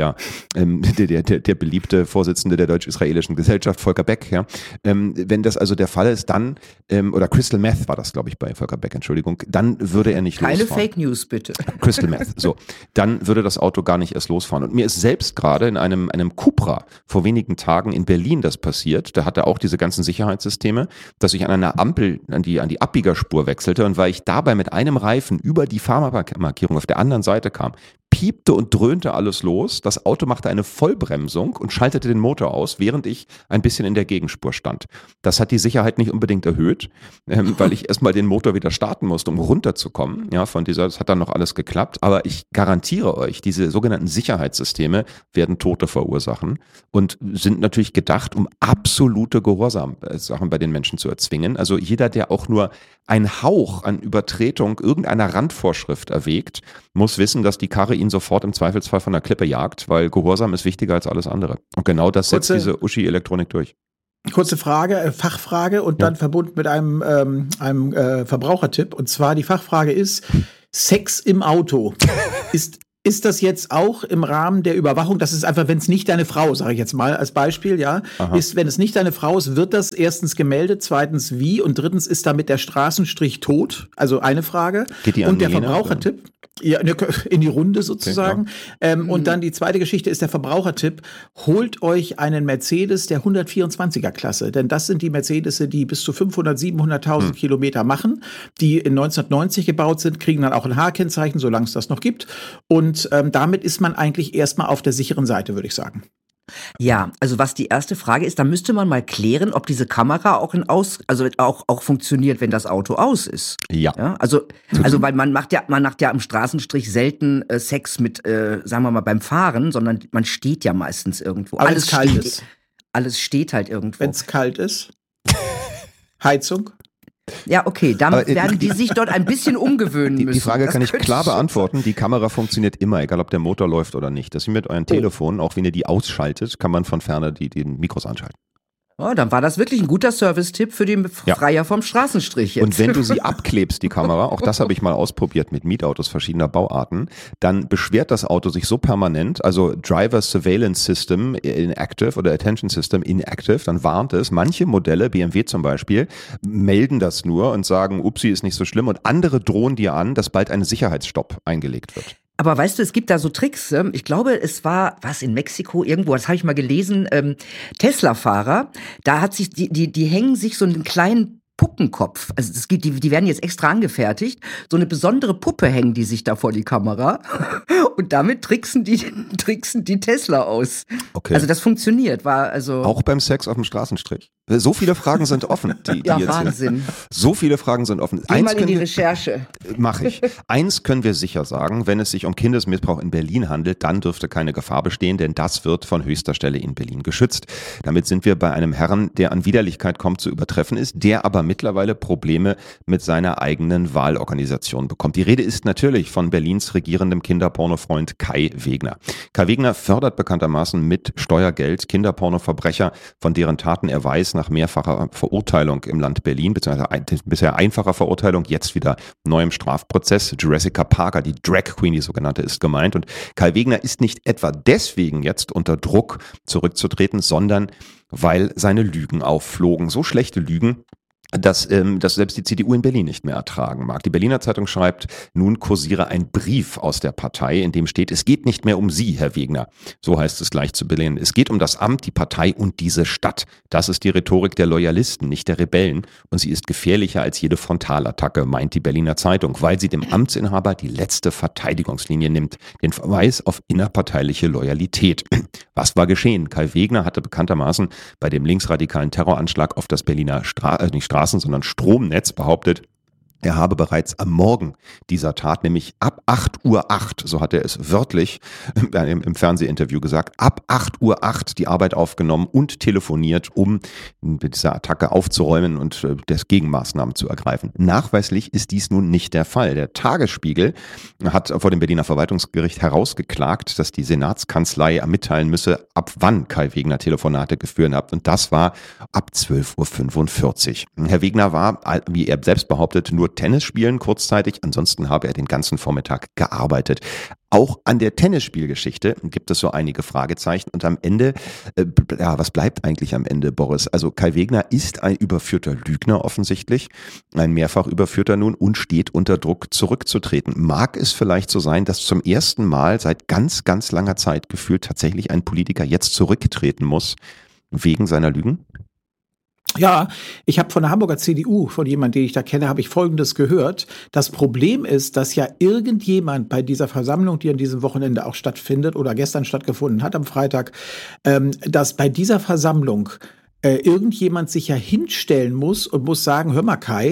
Speaker 3: der beliebte Vorsitzende der deutsch-israelischen Gesellschaft, Volker Beck, wenn das also der Fall ist, dann, oder Crystal Meth war das, glaube ich, bei Volker Beck, Entschuldigung, dann würde er nicht losfahren.
Speaker 4: Keine Fake News, bitte.
Speaker 3: Crystal Meth, so. Dann würde das Auto gar nicht erst losfahren. Und mir ist selbst gerade in einem Cupra vor wenigen Tagen in Berlin das passiert, da hatte auch diese ganzen Sicherheitssysteme, dass ich an einer Ampel an die Abbiegerspur wechselte und weil ich dabei mit einem Reifen über die Fahrmarkierung auf der anderen Seite kam, piepte und dröhnte alles los. Das Auto machte eine Vollbremsung und schaltete den Motor aus, während ich ein bisschen in der Gegenspur stand. Das hat die Sicherheit nicht unbedingt erhöht, weil ich erstmal den Motor wieder starten musste, um runterzukommen. Ja, das hat dann noch alles geklappt. Aber ich garantiere euch, diese sogenannten Sicherheitssysteme werden Tote verursachen und sind natürlich gedacht, um absolute Gehorsamsachen bei den Menschen zu erzwingen. Also jeder, der auch nur einen Hauch an Übertretung irgendeiner Randvorschrift erwägt, muss wissen, dass die Karre ihn ihn sofort im Zweifelsfall von der Klippe jagt, weil Gehorsam ist wichtiger als alles andere. Und genau das setzt diese Uschi-Elektronik durch.
Speaker 5: Kurze Frage, Fachfrage und dann verbunden mit einem Verbrauchertipp. Und zwar die Fachfrage ist: Sex im Auto. Ist das jetzt auch im Rahmen der Überwachung? Das ist einfach, wenn es nicht deine Frau, sage ich jetzt mal als Beispiel, ja, ist, wenn es nicht deine Frau ist, wird das erstens gemeldet, zweitens wie und drittens ist damit der Straßenstrich tot? Also eine Frage.
Speaker 3: Geht die
Speaker 5: und der
Speaker 3: Nena,
Speaker 5: Verbrauchertipp. Ja, in die Runde sozusagen. Okay, und dann die zweite Geschichte ist der Verbrauchertipp. Holt euch einen Mercedes der 124er Klasse. Denn das sind die Mercedes, die bis zu 500, 700.000 Kilometer machen, die in 1990 gebaut sind, kriegen dann auch ein H-Kennzeichen, solange es das noch gibt. Und damit ist man eigentlich erstmal auf der sicheren Seite, würde ich sagen.
Speaker 4: Ja, also was die erste Frage ist, da müsste man mal klären, ob diese Kamera auch auch funktioniert, wenn das Auto aus ist.
Speaker 3: Ja.
Speaker 4: Also weil man macht ja am Straßenstrich selten Sex mit, sagen wir mal, beim Fahren, sondern man steht ja meistens irgendwo.
Speaker 5: Aber alles kalt ist.
Speaker 4: Alles steht halt irgendwo.
Speaker 5: Wenn es kalt ist. Heizung.
Speaker 4: Ja, okay, damit werden die sich dort ein bisschen umgewöhnen müssen.
Speaker 3: Die Frage kann ich klar beantworten. Die Kamera funktioniert immer, egal ob der Motor läuft oder nicht. Das ist wie mit euren Telefonen, auch wenn ihr die ausschaltet, kann man von Ferne die Mikros anschalten.
Speaker 4: Oh, dann war das wirklich ein guter Service-Tipp für den Freier vom Straßenstrich jetzt.
Speaker 3: Und wenn du sie abklebst, die Kamera, auch das habe ich mal ausprobiert mit Mietautos verschiedener Bauarten, dann beschwert das Auto sich so permanent, also Driver Surveillance System inactive oder Attention System inactive, dann warnt es. Manche Modelle, BMW zum Beispiel, melden das nur und sagen, upsi, ist nicht so schlimm, und andere drohen dir an, dass bald ein Sicherheitsstopp eingelegt wird.
Speaker 4: Aber weißt du, es gibt da so Tricks. Ich glaube, es war, in Mexiko irgendwo, das habe ich mal gelesen, Tesla-Fahrer, da hat sich, die hängen sich so einen kleinen Puppenkopf, also die werden jetzt extra angefertigt, so eine besondere Puppe hängen die sich da vor die Kamera und damit tricksen die Tesla aus. Okay. Also das funktioniert,
Speaker 3: auch beim Sex auf dem Straßenstrich. So viele Fragen sind offen. Die jetzt
Speaker 4: Wahnsinn.
Speaker 3: So viele Fragen sind offen.
Speaker 4: Geh mal in die Recherche.
Speaker 3: Mache ich. Eins können wir sicher sagen, wenn es sich um Kindesmissbrauch in Berlin handelt, dann dürfte keine Gefahr bestehen, denn das wird von höchster Stelle in Berlin geschützt. Damit sind wir bei einem Herrn, der an Widerlichkeit kaum zu übertreffen ist, der aber mittlerweile Probleme mit seiner eigenen Wahlorganisation bekommt. Die Rede ist natürlich von Berlins regierendem Kinderpornofreund Kai Wegner. Kai Wegner fördert bekanntermaßen mit Steuergeld Kinderpornoverbrecher, von deren Taten er weiß, nach mehrfacher Verurteilung im Land Berlin, beziehungsweise bisher einfacher Verurteilung, jetzt wieder neuem Strafprozess. Jessica Parker, die Drag Queen, die sogenannte, ist gemeint. Und Kai Wegner ist nicht etwa deswegen jetzt unter Druck zurückzutreten, sondern weil seine Lügen aufflogen. So schlechte Lügen, dass selbst die CDU in Berlin nicht mehr ertragen mag. Die Berliner Zeitung schreibt, nun kursiere ein Brief aus der Partei, in dem steht, es geht nicht mehr um Sie, Herr Wegner. So heißt es gleich zu Berlin. Es geht um das Amt, die Partei und diese Stadt. Das ist die Rhetorik der Loyalisten, nicht der Rebellen. Und sie ist gefährlicher als jede Frontalattacke, meint die Berliner Zeitung, weil sie dem Amtsinhaber die letzte Verteidigungslinie nimmt. Den Verweis auf innerparteiliche Loyalität. Was war geschehen? Kai Wegner hatte bekanntermaßen bei dem linksradikalen Terroranschlag auf das Berliner sondern Stromnetz behauptet, er habe bereits am Morgen dieser Tat, nämlich ab 8:08 Uhr, so hat er es wörtlich im Fernsehinterview gesagt, ab 8:08 Uhr die Arbeit aufgenommen und telefoniert, um mit dieser Attacke aufzuräumen und Gegenmaßnahmen zu ergreifen. Nachweislich ist dies nun nicht der Fall. Der Tagesspiegel hat vor dem Berliner Verwaltungsgericht herausgeklagt, dass die Senatskanzlei mitteilen müsse, ab wann Kai Wegner Telefonate geführt hat. Und das war ab 12:45 Uhr. Herr Wegner war, wie er selbst behauptet, nur Tennis spielen kurzzeitig, ansonsten habe er den ganzen Vormittag gearbeitet. Auch an der Tennisspielgeschichte gibt es so einige Fragezeichen und am Ende, was bleibt eigentlich am Ende, Boris? Also Kai Wegner ist ein überführter Lügner offensichtlich, ein mehrfach überführter nun und steht unter Druck zurückzutreten. Mag es vielleicht so sein, dass zum ersten Mal seit ganz, ganz langer Zeit gefühlt tatsächlich ein Politiker jetzt zurücktreten muss wegen seiner Lügen?
Speaker 5: Ja, ich habe von der Hamburger CDU, von jemandem, den ich da kenne, habe ich Folgendes gehört. Das Problem ist, dass ja irgendjemand bei dieser Versammlung, die an diesem Wochenende auch stattfindet oder gestern stattgefunden hat am Freitag, dass bei dieser Versammlung irgendjemand sich ja hinstellen muss und muss sagen, hör mal Kai,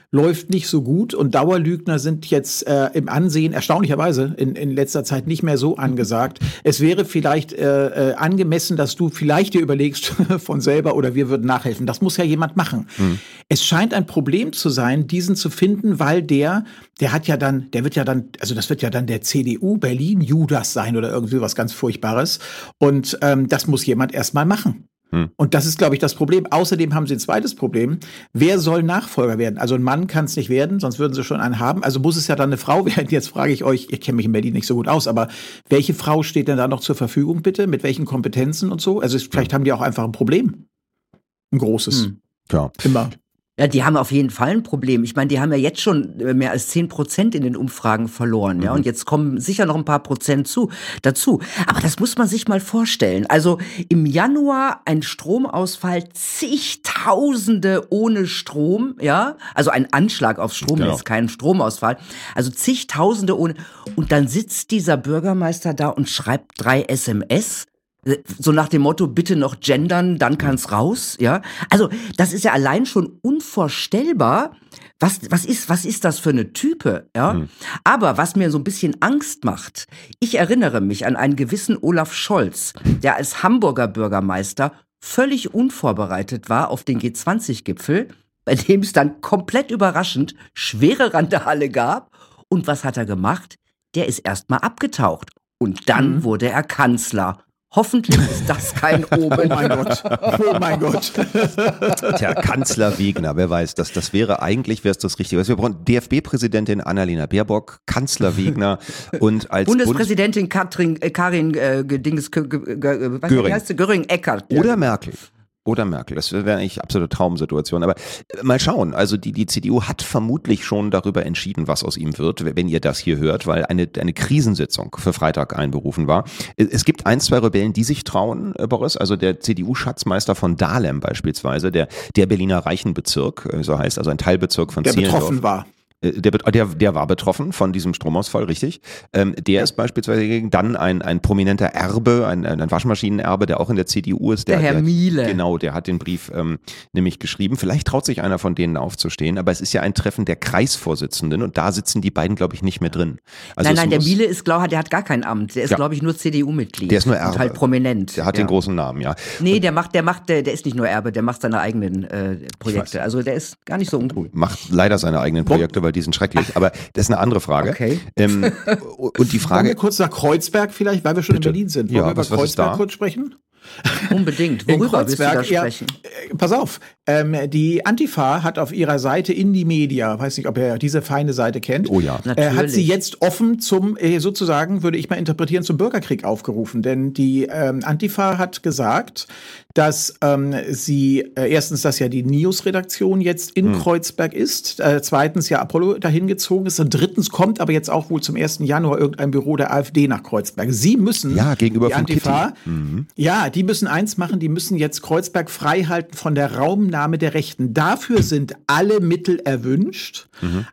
Speaker 5: läuft nicht so gut und Dauerlügner sind jetzt im Ansehen erstaunlicherweise in letzter Zeit nicht mehr so angesagt. Es wäre vielleicht angemessen, dass du vielleicht dir überlegst von selber oder wir würden nachhelfen. Das muss ja jemand machen. Es scheint ein Problem zu sein, diesen zu finden, weil der wird ja dann, also das wird ja dann der CDU Berlin Judas sein oder irgendwie was ganz Furchtbares. Und das muss jemand erstmal machen. Und das ist, glaube ich, das Problem. Außerdem haben sie ein zweites Problem. Wer soll Nachfolger werden? Also ein Mann kann es nicht werden, sonst würden sie schon einen haben. Also muss es ja dann eine Frau werden. Jetzt frage ich euch, ihr kennt mich in Berlin nicht so gut aus, aber welche Frau steht denn da noch zur Verfügung, bitte? Mit welchen Kompetenzen und so? Also vielleicht haben die auch einfach ein Problem. Ein großes.
Speaker 3: Ja.
Speaker 5: Immer.
Speaker 4: Ja, die haben auf jeden Fall ein Problem. Ich meine, die haben ja jetzt schon mehr als 10% in den Umfragen verloren, ja. Und jetzt kommen sicher noch ein paar Prozent dazu. Aber das muss man sich mal vorstellen. Also im Januar ein Stromausfall, zigtausende ohne Strom, ja. Also ein Anschlag auf Strom, jetzt kein Stromausfall. Also zigtausende ohne. Und dann sitzt dieser Bürgermeister da und schreibt 3 SMS. So nach dem Motto, bitte noch gendern, dann kann's raus, ja. Also, das ist ja allein schon unvorstellbar. Was ist das für eine Type, ja? Aber was mir so ein bisschen Angst macht, ich erinnere mich an einen gewissen Olaf Scholz, der als Hamburger Bürgermeister völlig unvorbereitet war auf den G20-Gipfel, bei dem es dann komplett überraschend schwere Randale gab. Und was hat er gemacht? Der ist erstmal abgetaucht. Und dann wurde er Kanzler. Hoffentlich ist das kein Omen.
Speaker 5: Oh mein Gott. Oh mein Gott.
Speaker 3: Tja, Kanzler Wegner, wer weiß, das wäre eigentlich, wäre es das Richtige. Wir brauchen DFB-Präsidentin Annalena Baerbock, Kanzler Wegner und als
Speaker 4: Bundespräsidentin Karin Göring-Eckardt.
Speaker 3: Oder Merkel. Das wäre eigentlich absolute Traumsituation. Aber mal schauen. Also die CDU hat vermutlich schon darüber entschieden, was aus ihm wird, wenn ihr das hier hört, weil eine Krisensitzung für Freitag einberufen war. Es gibt 1-2 Rebellen, die sich trauen, Boris. Also der CDU-Schatzmeister von Dahlem beispielsweise, der Berliner Reichenbezirk, so heißt, also ein Teilbezirk von Zehlendorf.
Speaker 5: Der betroffen war.
Speaker 3: Der war betroffen von diesem Stromausfall, richtig. Der ist beispielsweise dann ein prominenter Erbe, ein Waschmaschinenerbe, der auch in der CDU ist.
Speaker 4: Der Herr Miele.
Speaker 3: Genau, der hat den Brief nämlich geschrieben. Vielleicht traut sich einer von denen aufzustehen, aber es ist ja ein Treffen der Kreisvorsitzenden und da sitzen die beiden, glaube ich, nicht mehr drin. Also
Speaker 4: nein, der Miele ist, der hat gar kein Amt. Der ist, glaube ich, nur CDU-Mitglied.
Speaker 3: Der ist nur Erbe.
Speaker 4: Und halt prominent.
Speaker 3: Der hat den großen Namen, ja.
Speaker 4: Nee, der ist nicht nur Erbe, der macht seine eigenen Projekte. Also der ist gar nicht so uncool.
Speaker 3: Macht leider seine eigenen Projekte, weil die sind schrecklich. Aber das ist eine andere Frage.
Speaker 4: Okay.
Speaker 3: Und die Frage.
Speaker 5: Wollen wir kurz nach Kreuzberg vielleicht, weil wir schon
Speaker 3: Bitte.
Speaker 5: in Berlin sind. Wollen wir über Kreuzberg kurz sprechen?
Speaker 4: Unbedingt. Worüber willst du da sprechen?
Speaker 5: Pass auf, die Antifa hat auf ihrer Seite Indie Media, weiß nicht, ob ihr diese feine Seite kennt, hat sie jetzt offen zum, sozusagen, würde ich mal interpretieren, zum Bürgerkrieg aufgerufen. Denn die Antifa hat gesagt, dass sie erstens, dass ja die NIOS-Redaktion jetzt in Kreuzberg ist, zweitens ja Apollo dahin gezogen ist und drittens kommt aber jetzt auch wohl zum 1. Januar irgendein Büro der AfD nach Kreuzberg. Sie müssen,
Speaker 3: gegenüber
Speaker 5: die Antifa, die müssen eins machen, die müssen jetzt Kreuzberg frei halten von der Raumnahme der Rechten. Dafür sind alle Mittel erwünscht.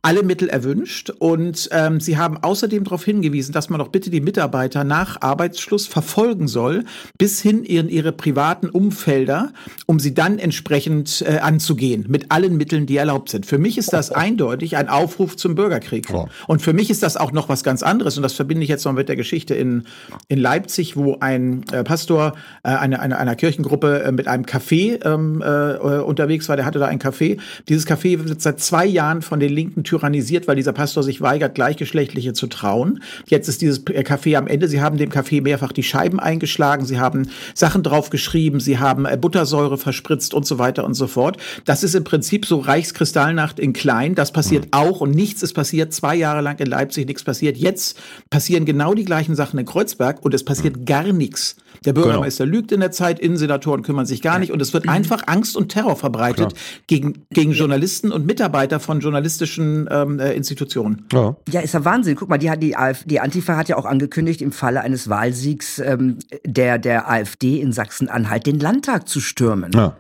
Speaker 5: Und sie haben außerdem darauf hingewiesen, dass man doch bitte die Mitarbeiter nach Arbeitsschluss verfolgen soll, bis hin in ihre privaten Umfelder, um sie dann entsprechend anzugehen, mit allen Mitteln, die erlaubt sind. Für mich ist das eindeutig ein Aufruf zum Bürgerkrieg. Und für mich ist das auch noch was ganz anderes. Und das verbinde ich jetzt noch mit der Geschichte in Leipzig, wo ein Pastor einer Kirchengruppe mit einem Café unterwegs war. Der hatte da ein Café. Dieses Café wird seit 2 Jahren von den Linken tyrannisiert, weil dieser Pastor sich weigert, Gleichgeschlechtliche zu trauen. Jetzt ist dieses Café am Ende. Sie haben dem Café mehrfach die Scheiben eingeschlagen. Sie haben Sachen drauf geschrieben. Sie haben Buttersäure verspritzt und so weiter und so fort. Das ist im Prinzip so Reichskristallnacht in klein. Das passiert auch und nichts ist passiert. 2 Jahre lang in Leipzig nichts passiert. Jetzt passieren genau die gleichen Sachen in Kreuzberg und es passiert gar nichts. Der Bürgermeister lügt in der Zeit, Innensenatoren kümmern sich gar nicht und es wird einfach Angst und Terror verbreitet gegen Journalisten und Mitarbeiter von journalistischen Institutionen.
Speaker 4: Ja, ist ja Wahnsinn. Guck mal, die Antifa hat ja auch angekündigt, im Falle eines Wahlsiegs der AfD in Sachsen-Anhalt den Landtag zu stürmen. Ja.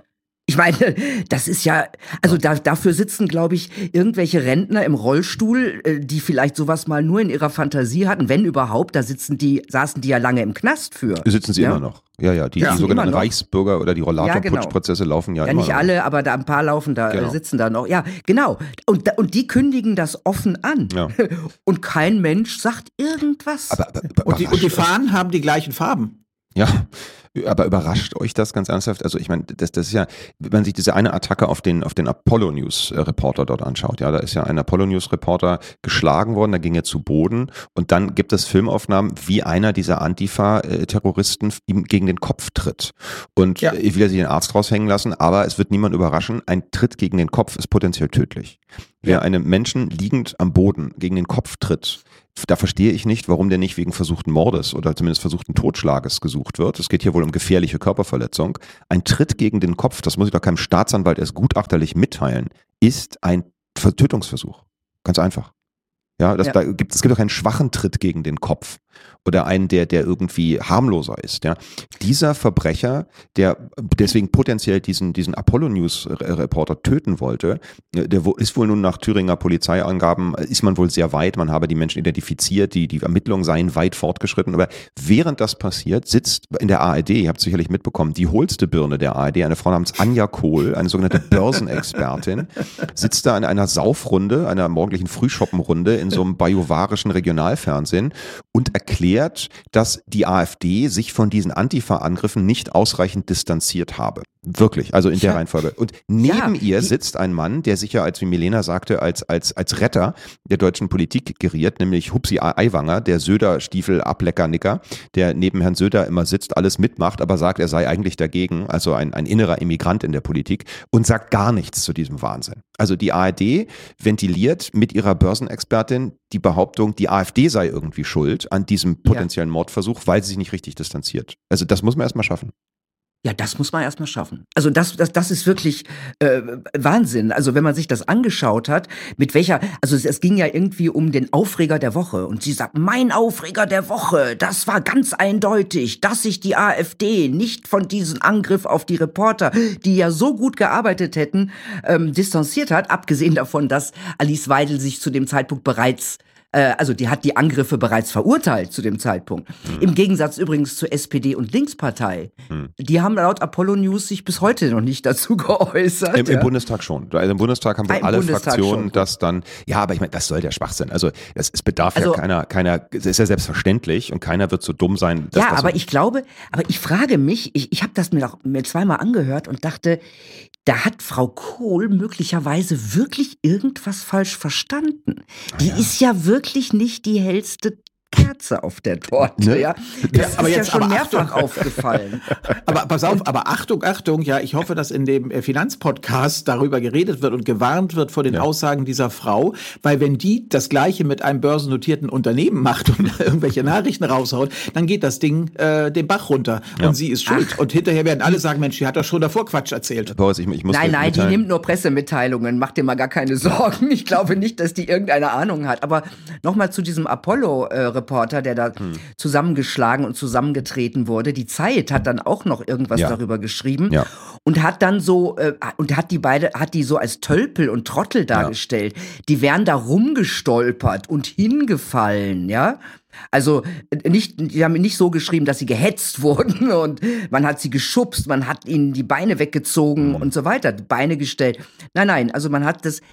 Speaker 4: Ich meine, das ist ja, also dafür sitzen, glaube ich, irgendwelche Rentner im Rollstuhl, die vielleicht sowas mal nur in ihrer Fantasie hatten, wenn überhaupt, saßen die ja lange im Knast für.
Speaker 3: Sitzen sie immer noch. Ja, die sogenannten Reichsbürger oder die Rollator-Putschprozesse laufen ja immer noch.
Speaker 4: Ja, nicht alle, aber da ein paar laufen da, sitzen da noch. Ja, genau. Und die kündigen das offen an. Ja. Und kein Mensch sagt irgendwas.
Speaker 5: Und die Fahnen haben die gleichen Farben.
Speaker 3: Ja, aber überrascht euch das ganz ernsthaft? Also ich meine, das ist ja, wenn man sich diese eine Attacke auf den Apollo News Reporter dort anschaut, ja, da ist ja ein Apollo News Reporter geschlagen worden, da ging er zu Boden und dann gibt es Filmaufnahmen, wie einer dieser Antifa-Terroristen ihm gegen den Kopf tritt. Und ich will ja sich den Arzt raushängen lassen, aber es wird niemand überraschen, ein Tritt gegen den Kopf ist potenziell tödlich. Wer einem Menschen liegend am Boden gegen den Kopf tritt, da verstehe ich nicht, warum der nicht wegen versuchten Mordes oder zumindest versuchten Totschlages gesucht wird. Es geht hier wohl um gefährliche Körperverletzung. Ein Tritt gegen den Kopf, das muss ich doch keinem Staatsanwalt erst gutachterlich mitteilen, ist ein Tötungsversuch. Ganz einfach. Ja, es gibt doch einen schwachen Tritt gegen den Kopf oder einen, der irgendwie harmloser ist. Ja. Dieser Verbrecher, der deswegen potenziell diesen Apollo News Reporter töten wollte, der ist wohl nun nach Thüringer Polizeiangaben, ist man wohl sehr weit, man habe die Menschen identifiziert, die Ermittlungen seien weit fortgeschritten, aber während das passiert, sitzt in der ARD, ihr habt es sicherlich mitbekommen, die hohlste Birne der ARD, eine Frau namens Anja Kohl, eine sogenannte Börsenexpertin, sitzt da in einer Saufrunde, einer morgendlichen Frühschoppenrunde in so einem bajuwarischen Regionalfernsehen und erklärt, dass die AfD sich von diesen Antifa-Angriffen nicht ausreichend distanziert habe. Wirklich, also in der Reihenfolge. Und neben ihr sitzt ein Mann, der sich ja, als wie Milena sagte, als Retter der deutschen Politik geriert, nämlich Hupsi Aiwanger, der Söder-Stiefel-Ableckernicker, der neben Herrn Söder immer sitzt, alles mitmacht, aber sagt, er sei eigentlich dagegen, also ein innerer Immigrant in der Politik und sagt gar nichts zu diesem Wahnsinn. Also die ARD ventiliert mit ihrer Börsenexpertin die Behauptung, die AfD sei irgendwie schuld an diesem potenziellen Mordversuch, weil sie sich nicht richtig distanziert. Also das muss man erstmal schaffen.
Speaker 4: Ja, das muss man erstmal schaffen. Also das ist wirklich Wahnsinn. Also wenn man sich das angeschaut hat, also es ging ja irgendwie um den Aufreger der Woche. Und sie sagt, mein Aufreger der Woche, das war ganz eindeutig, dass sich die AfD nicht von diesem Angriff auf die Reporter, die ja so gut gearbeitet hätten, distanziert hat. Abgesehen davon, dass Alice Weidel sich zu dem Zeitpunkt die hat die Angriffe bereits verurteilt zu dem Zeitpunkt. Im Gegensatz übrigens zur SPD und Linkspartei. Die haben laut Apollo News sich bis heute noch nicht dazu geäußert.
Speaker 3: Im Bundestag schon. Also im Bundestag haben wir alle Fraktionen das dann, aber ich meine, das soll der Schwachsinn. Also es bedarf ja keiner, das ist ja selbstverständlich und keiner wird so dumm sein.
Speaker 4: Ich frage mich, ich habe das mir zweimal angehört und dachte, da hat Frau Kohl möglicherweise wirklich irgendwas falsch verstanden. Die ist ja wirklich nicht die hellste Kerze auf der Torte,
Speaker 3: ne?
Speaker 4: Ja. Das ist ja schon mehrfach aufgefallen.
Speaker 5: Aber pass auf, aber Achtung, ja, ich hoffe, dass in dem Finanzpodcast darüber geredet wird und gewarnt wird vor den Aussagen dieser Frau, weil wenn die das Gleiche mit einem börsennotierten Unternehmen macht und irgendwelche Nachrichten raushaut, dann geht das Ding den Bach runter und sie ist schuld. Und hinterher werden alle sagen, Mensch, die hat doch schon davor Quatsch erzählt.
Speaker 3: Boris, ich muss
Speaker 4: Nein, die nimmt nur Pressemitteilungen, mach dir mal gar keine Sorgen. Ich glaube nicht, dass die irgendeine Ahnung hat. Aber nochmal zu diesem Apollo-Reporter, der da zusammengeschlagen und zusammengetreten wurde. Die Zeit hat dann auch noch irgendwas darüber geschrieben und hat dann so hat die so als Tölpel und Trottel dargestellt. Die wären da rumgestolpert und hingefallen, ja. Also die haben nicht so geschrieben, dass sie gehetzt wurden und man hat sie geschubst, man hat ihnen die Beine weggezogen und so weiter, Beine gestellt. Nein, also man hat das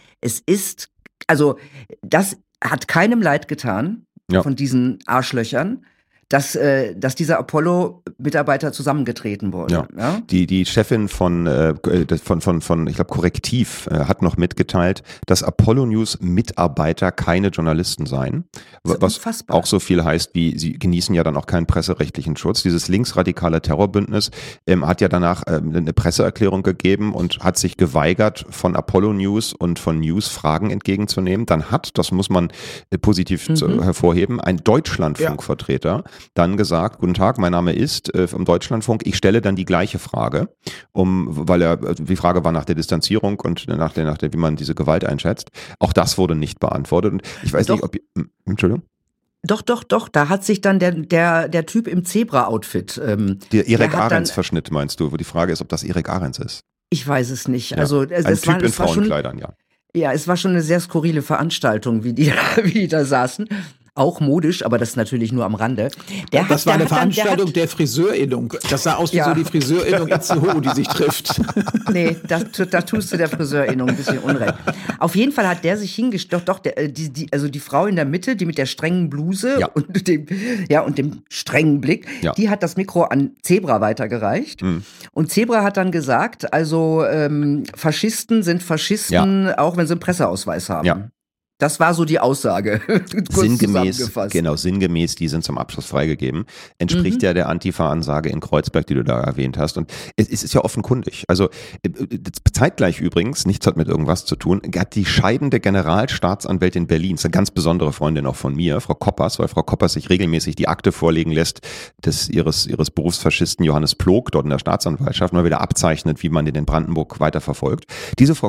Speaker 4: hat keinem leid getan. Von diesen Arschlöchern, dass dieser Apollo-Mitarbeiter zusammengetreten wurde.
Speaker 3: Ja. Die Chefin von ich glaube, Korrektiv hat noch mitgeteilt, dass Apollo News Mitarbeiter keine Journalisten seien. Was unfassbar. Auch so viel heißt, wie sie genießen ja dann auch keinen presserechtlichen Schutz. Dieses linksradikale Terrorbündnis hat ja danach eine Presseerklärung gegeben und hat sich geweigert, von Apollo News und von News Fragen entgegenzunehmen. Dann hat, das muss man positiv hervorheben, ein Deutschlandfunkvertreter dann gesagt, guten Tag, mein Name ist vom Deutschlandfunk, ich stelle dann die gleiche Frage, weil die Frage war nach der Distanzierung und nach der, wie man diese Gewalt einschätzt. Auch das wurde nicht beantwortet und ich weiß nicht, ob Entschuldigung?
Speaker 4: Doch, da hat sich dann der Typ im Zebra-Outfit
Speaker 3: der Erik Ahrens-Verschnitt meinst du, wo die Frage ist, ob das Erik Ahrens ist?
Speaker 4: Ich weiß es nicht.
Speaker 3: Ja.
Speaker 4: Also,
Speaker 3: Ein Typ in
Speaker 4: war schon,
Speaker 3: Frauenkleidern, ja.
Speaker 4: ja, es war schon eine sehr skurrile Veranstaltung, wie die da saßen. Auch modisch, aber das natürlich nur am Rande.
Speaker 5: Das war eine Veranstaltung der Friseurinnung. Das sah aus wie
Speaker 4: Ja.
Speaker 5: so die Friseurinnung Itzehoe, die sich trifft.
Speaker 4: Nee, da tust du der Friseurinnung ein bisschen Unrecht. Auf jeden Fall hat der sich hingestellt, also die Frau in der Mitte, die mit der strengen Bluse
Speaker 3: Ja.
Speaker 4: und dem strengen Blick,
Speaker 3: Ja.
Speaker 4: die hat das Mikro an Zebra weitergereicht. Und Zebra hat dann gesagt, also Faschisten sind Faschisten, auch wenn sie einen Presseausweis haben.
Speaker 3: Ja.
Speaker 4: Das war so die Aussage. Kurz
Speaker 3: Sinngemäß, die sind zum Abschluss freigegeben. Entspricht ja der Antifa-Ansage in Kreuzberg, die du da erwähnt hast. Und es ist ja offenkundig. Also zeitgleich übrigens, nichts hat mit irgendwas zu tun, hat die scheidende Generalstaatsanwältin Berlins, eine ganz besondere Freundin auch von mir, Frau Koppers, weil Frau Koppers sich regelmäßig die Akte vorlegen lässt ihres Berufsfaschisten Johannes Plog dort in der Staatsanwaltschaft, mal wieder abzeichnet, wie man den in Brandenburg weiterverfolgt. Diese Frau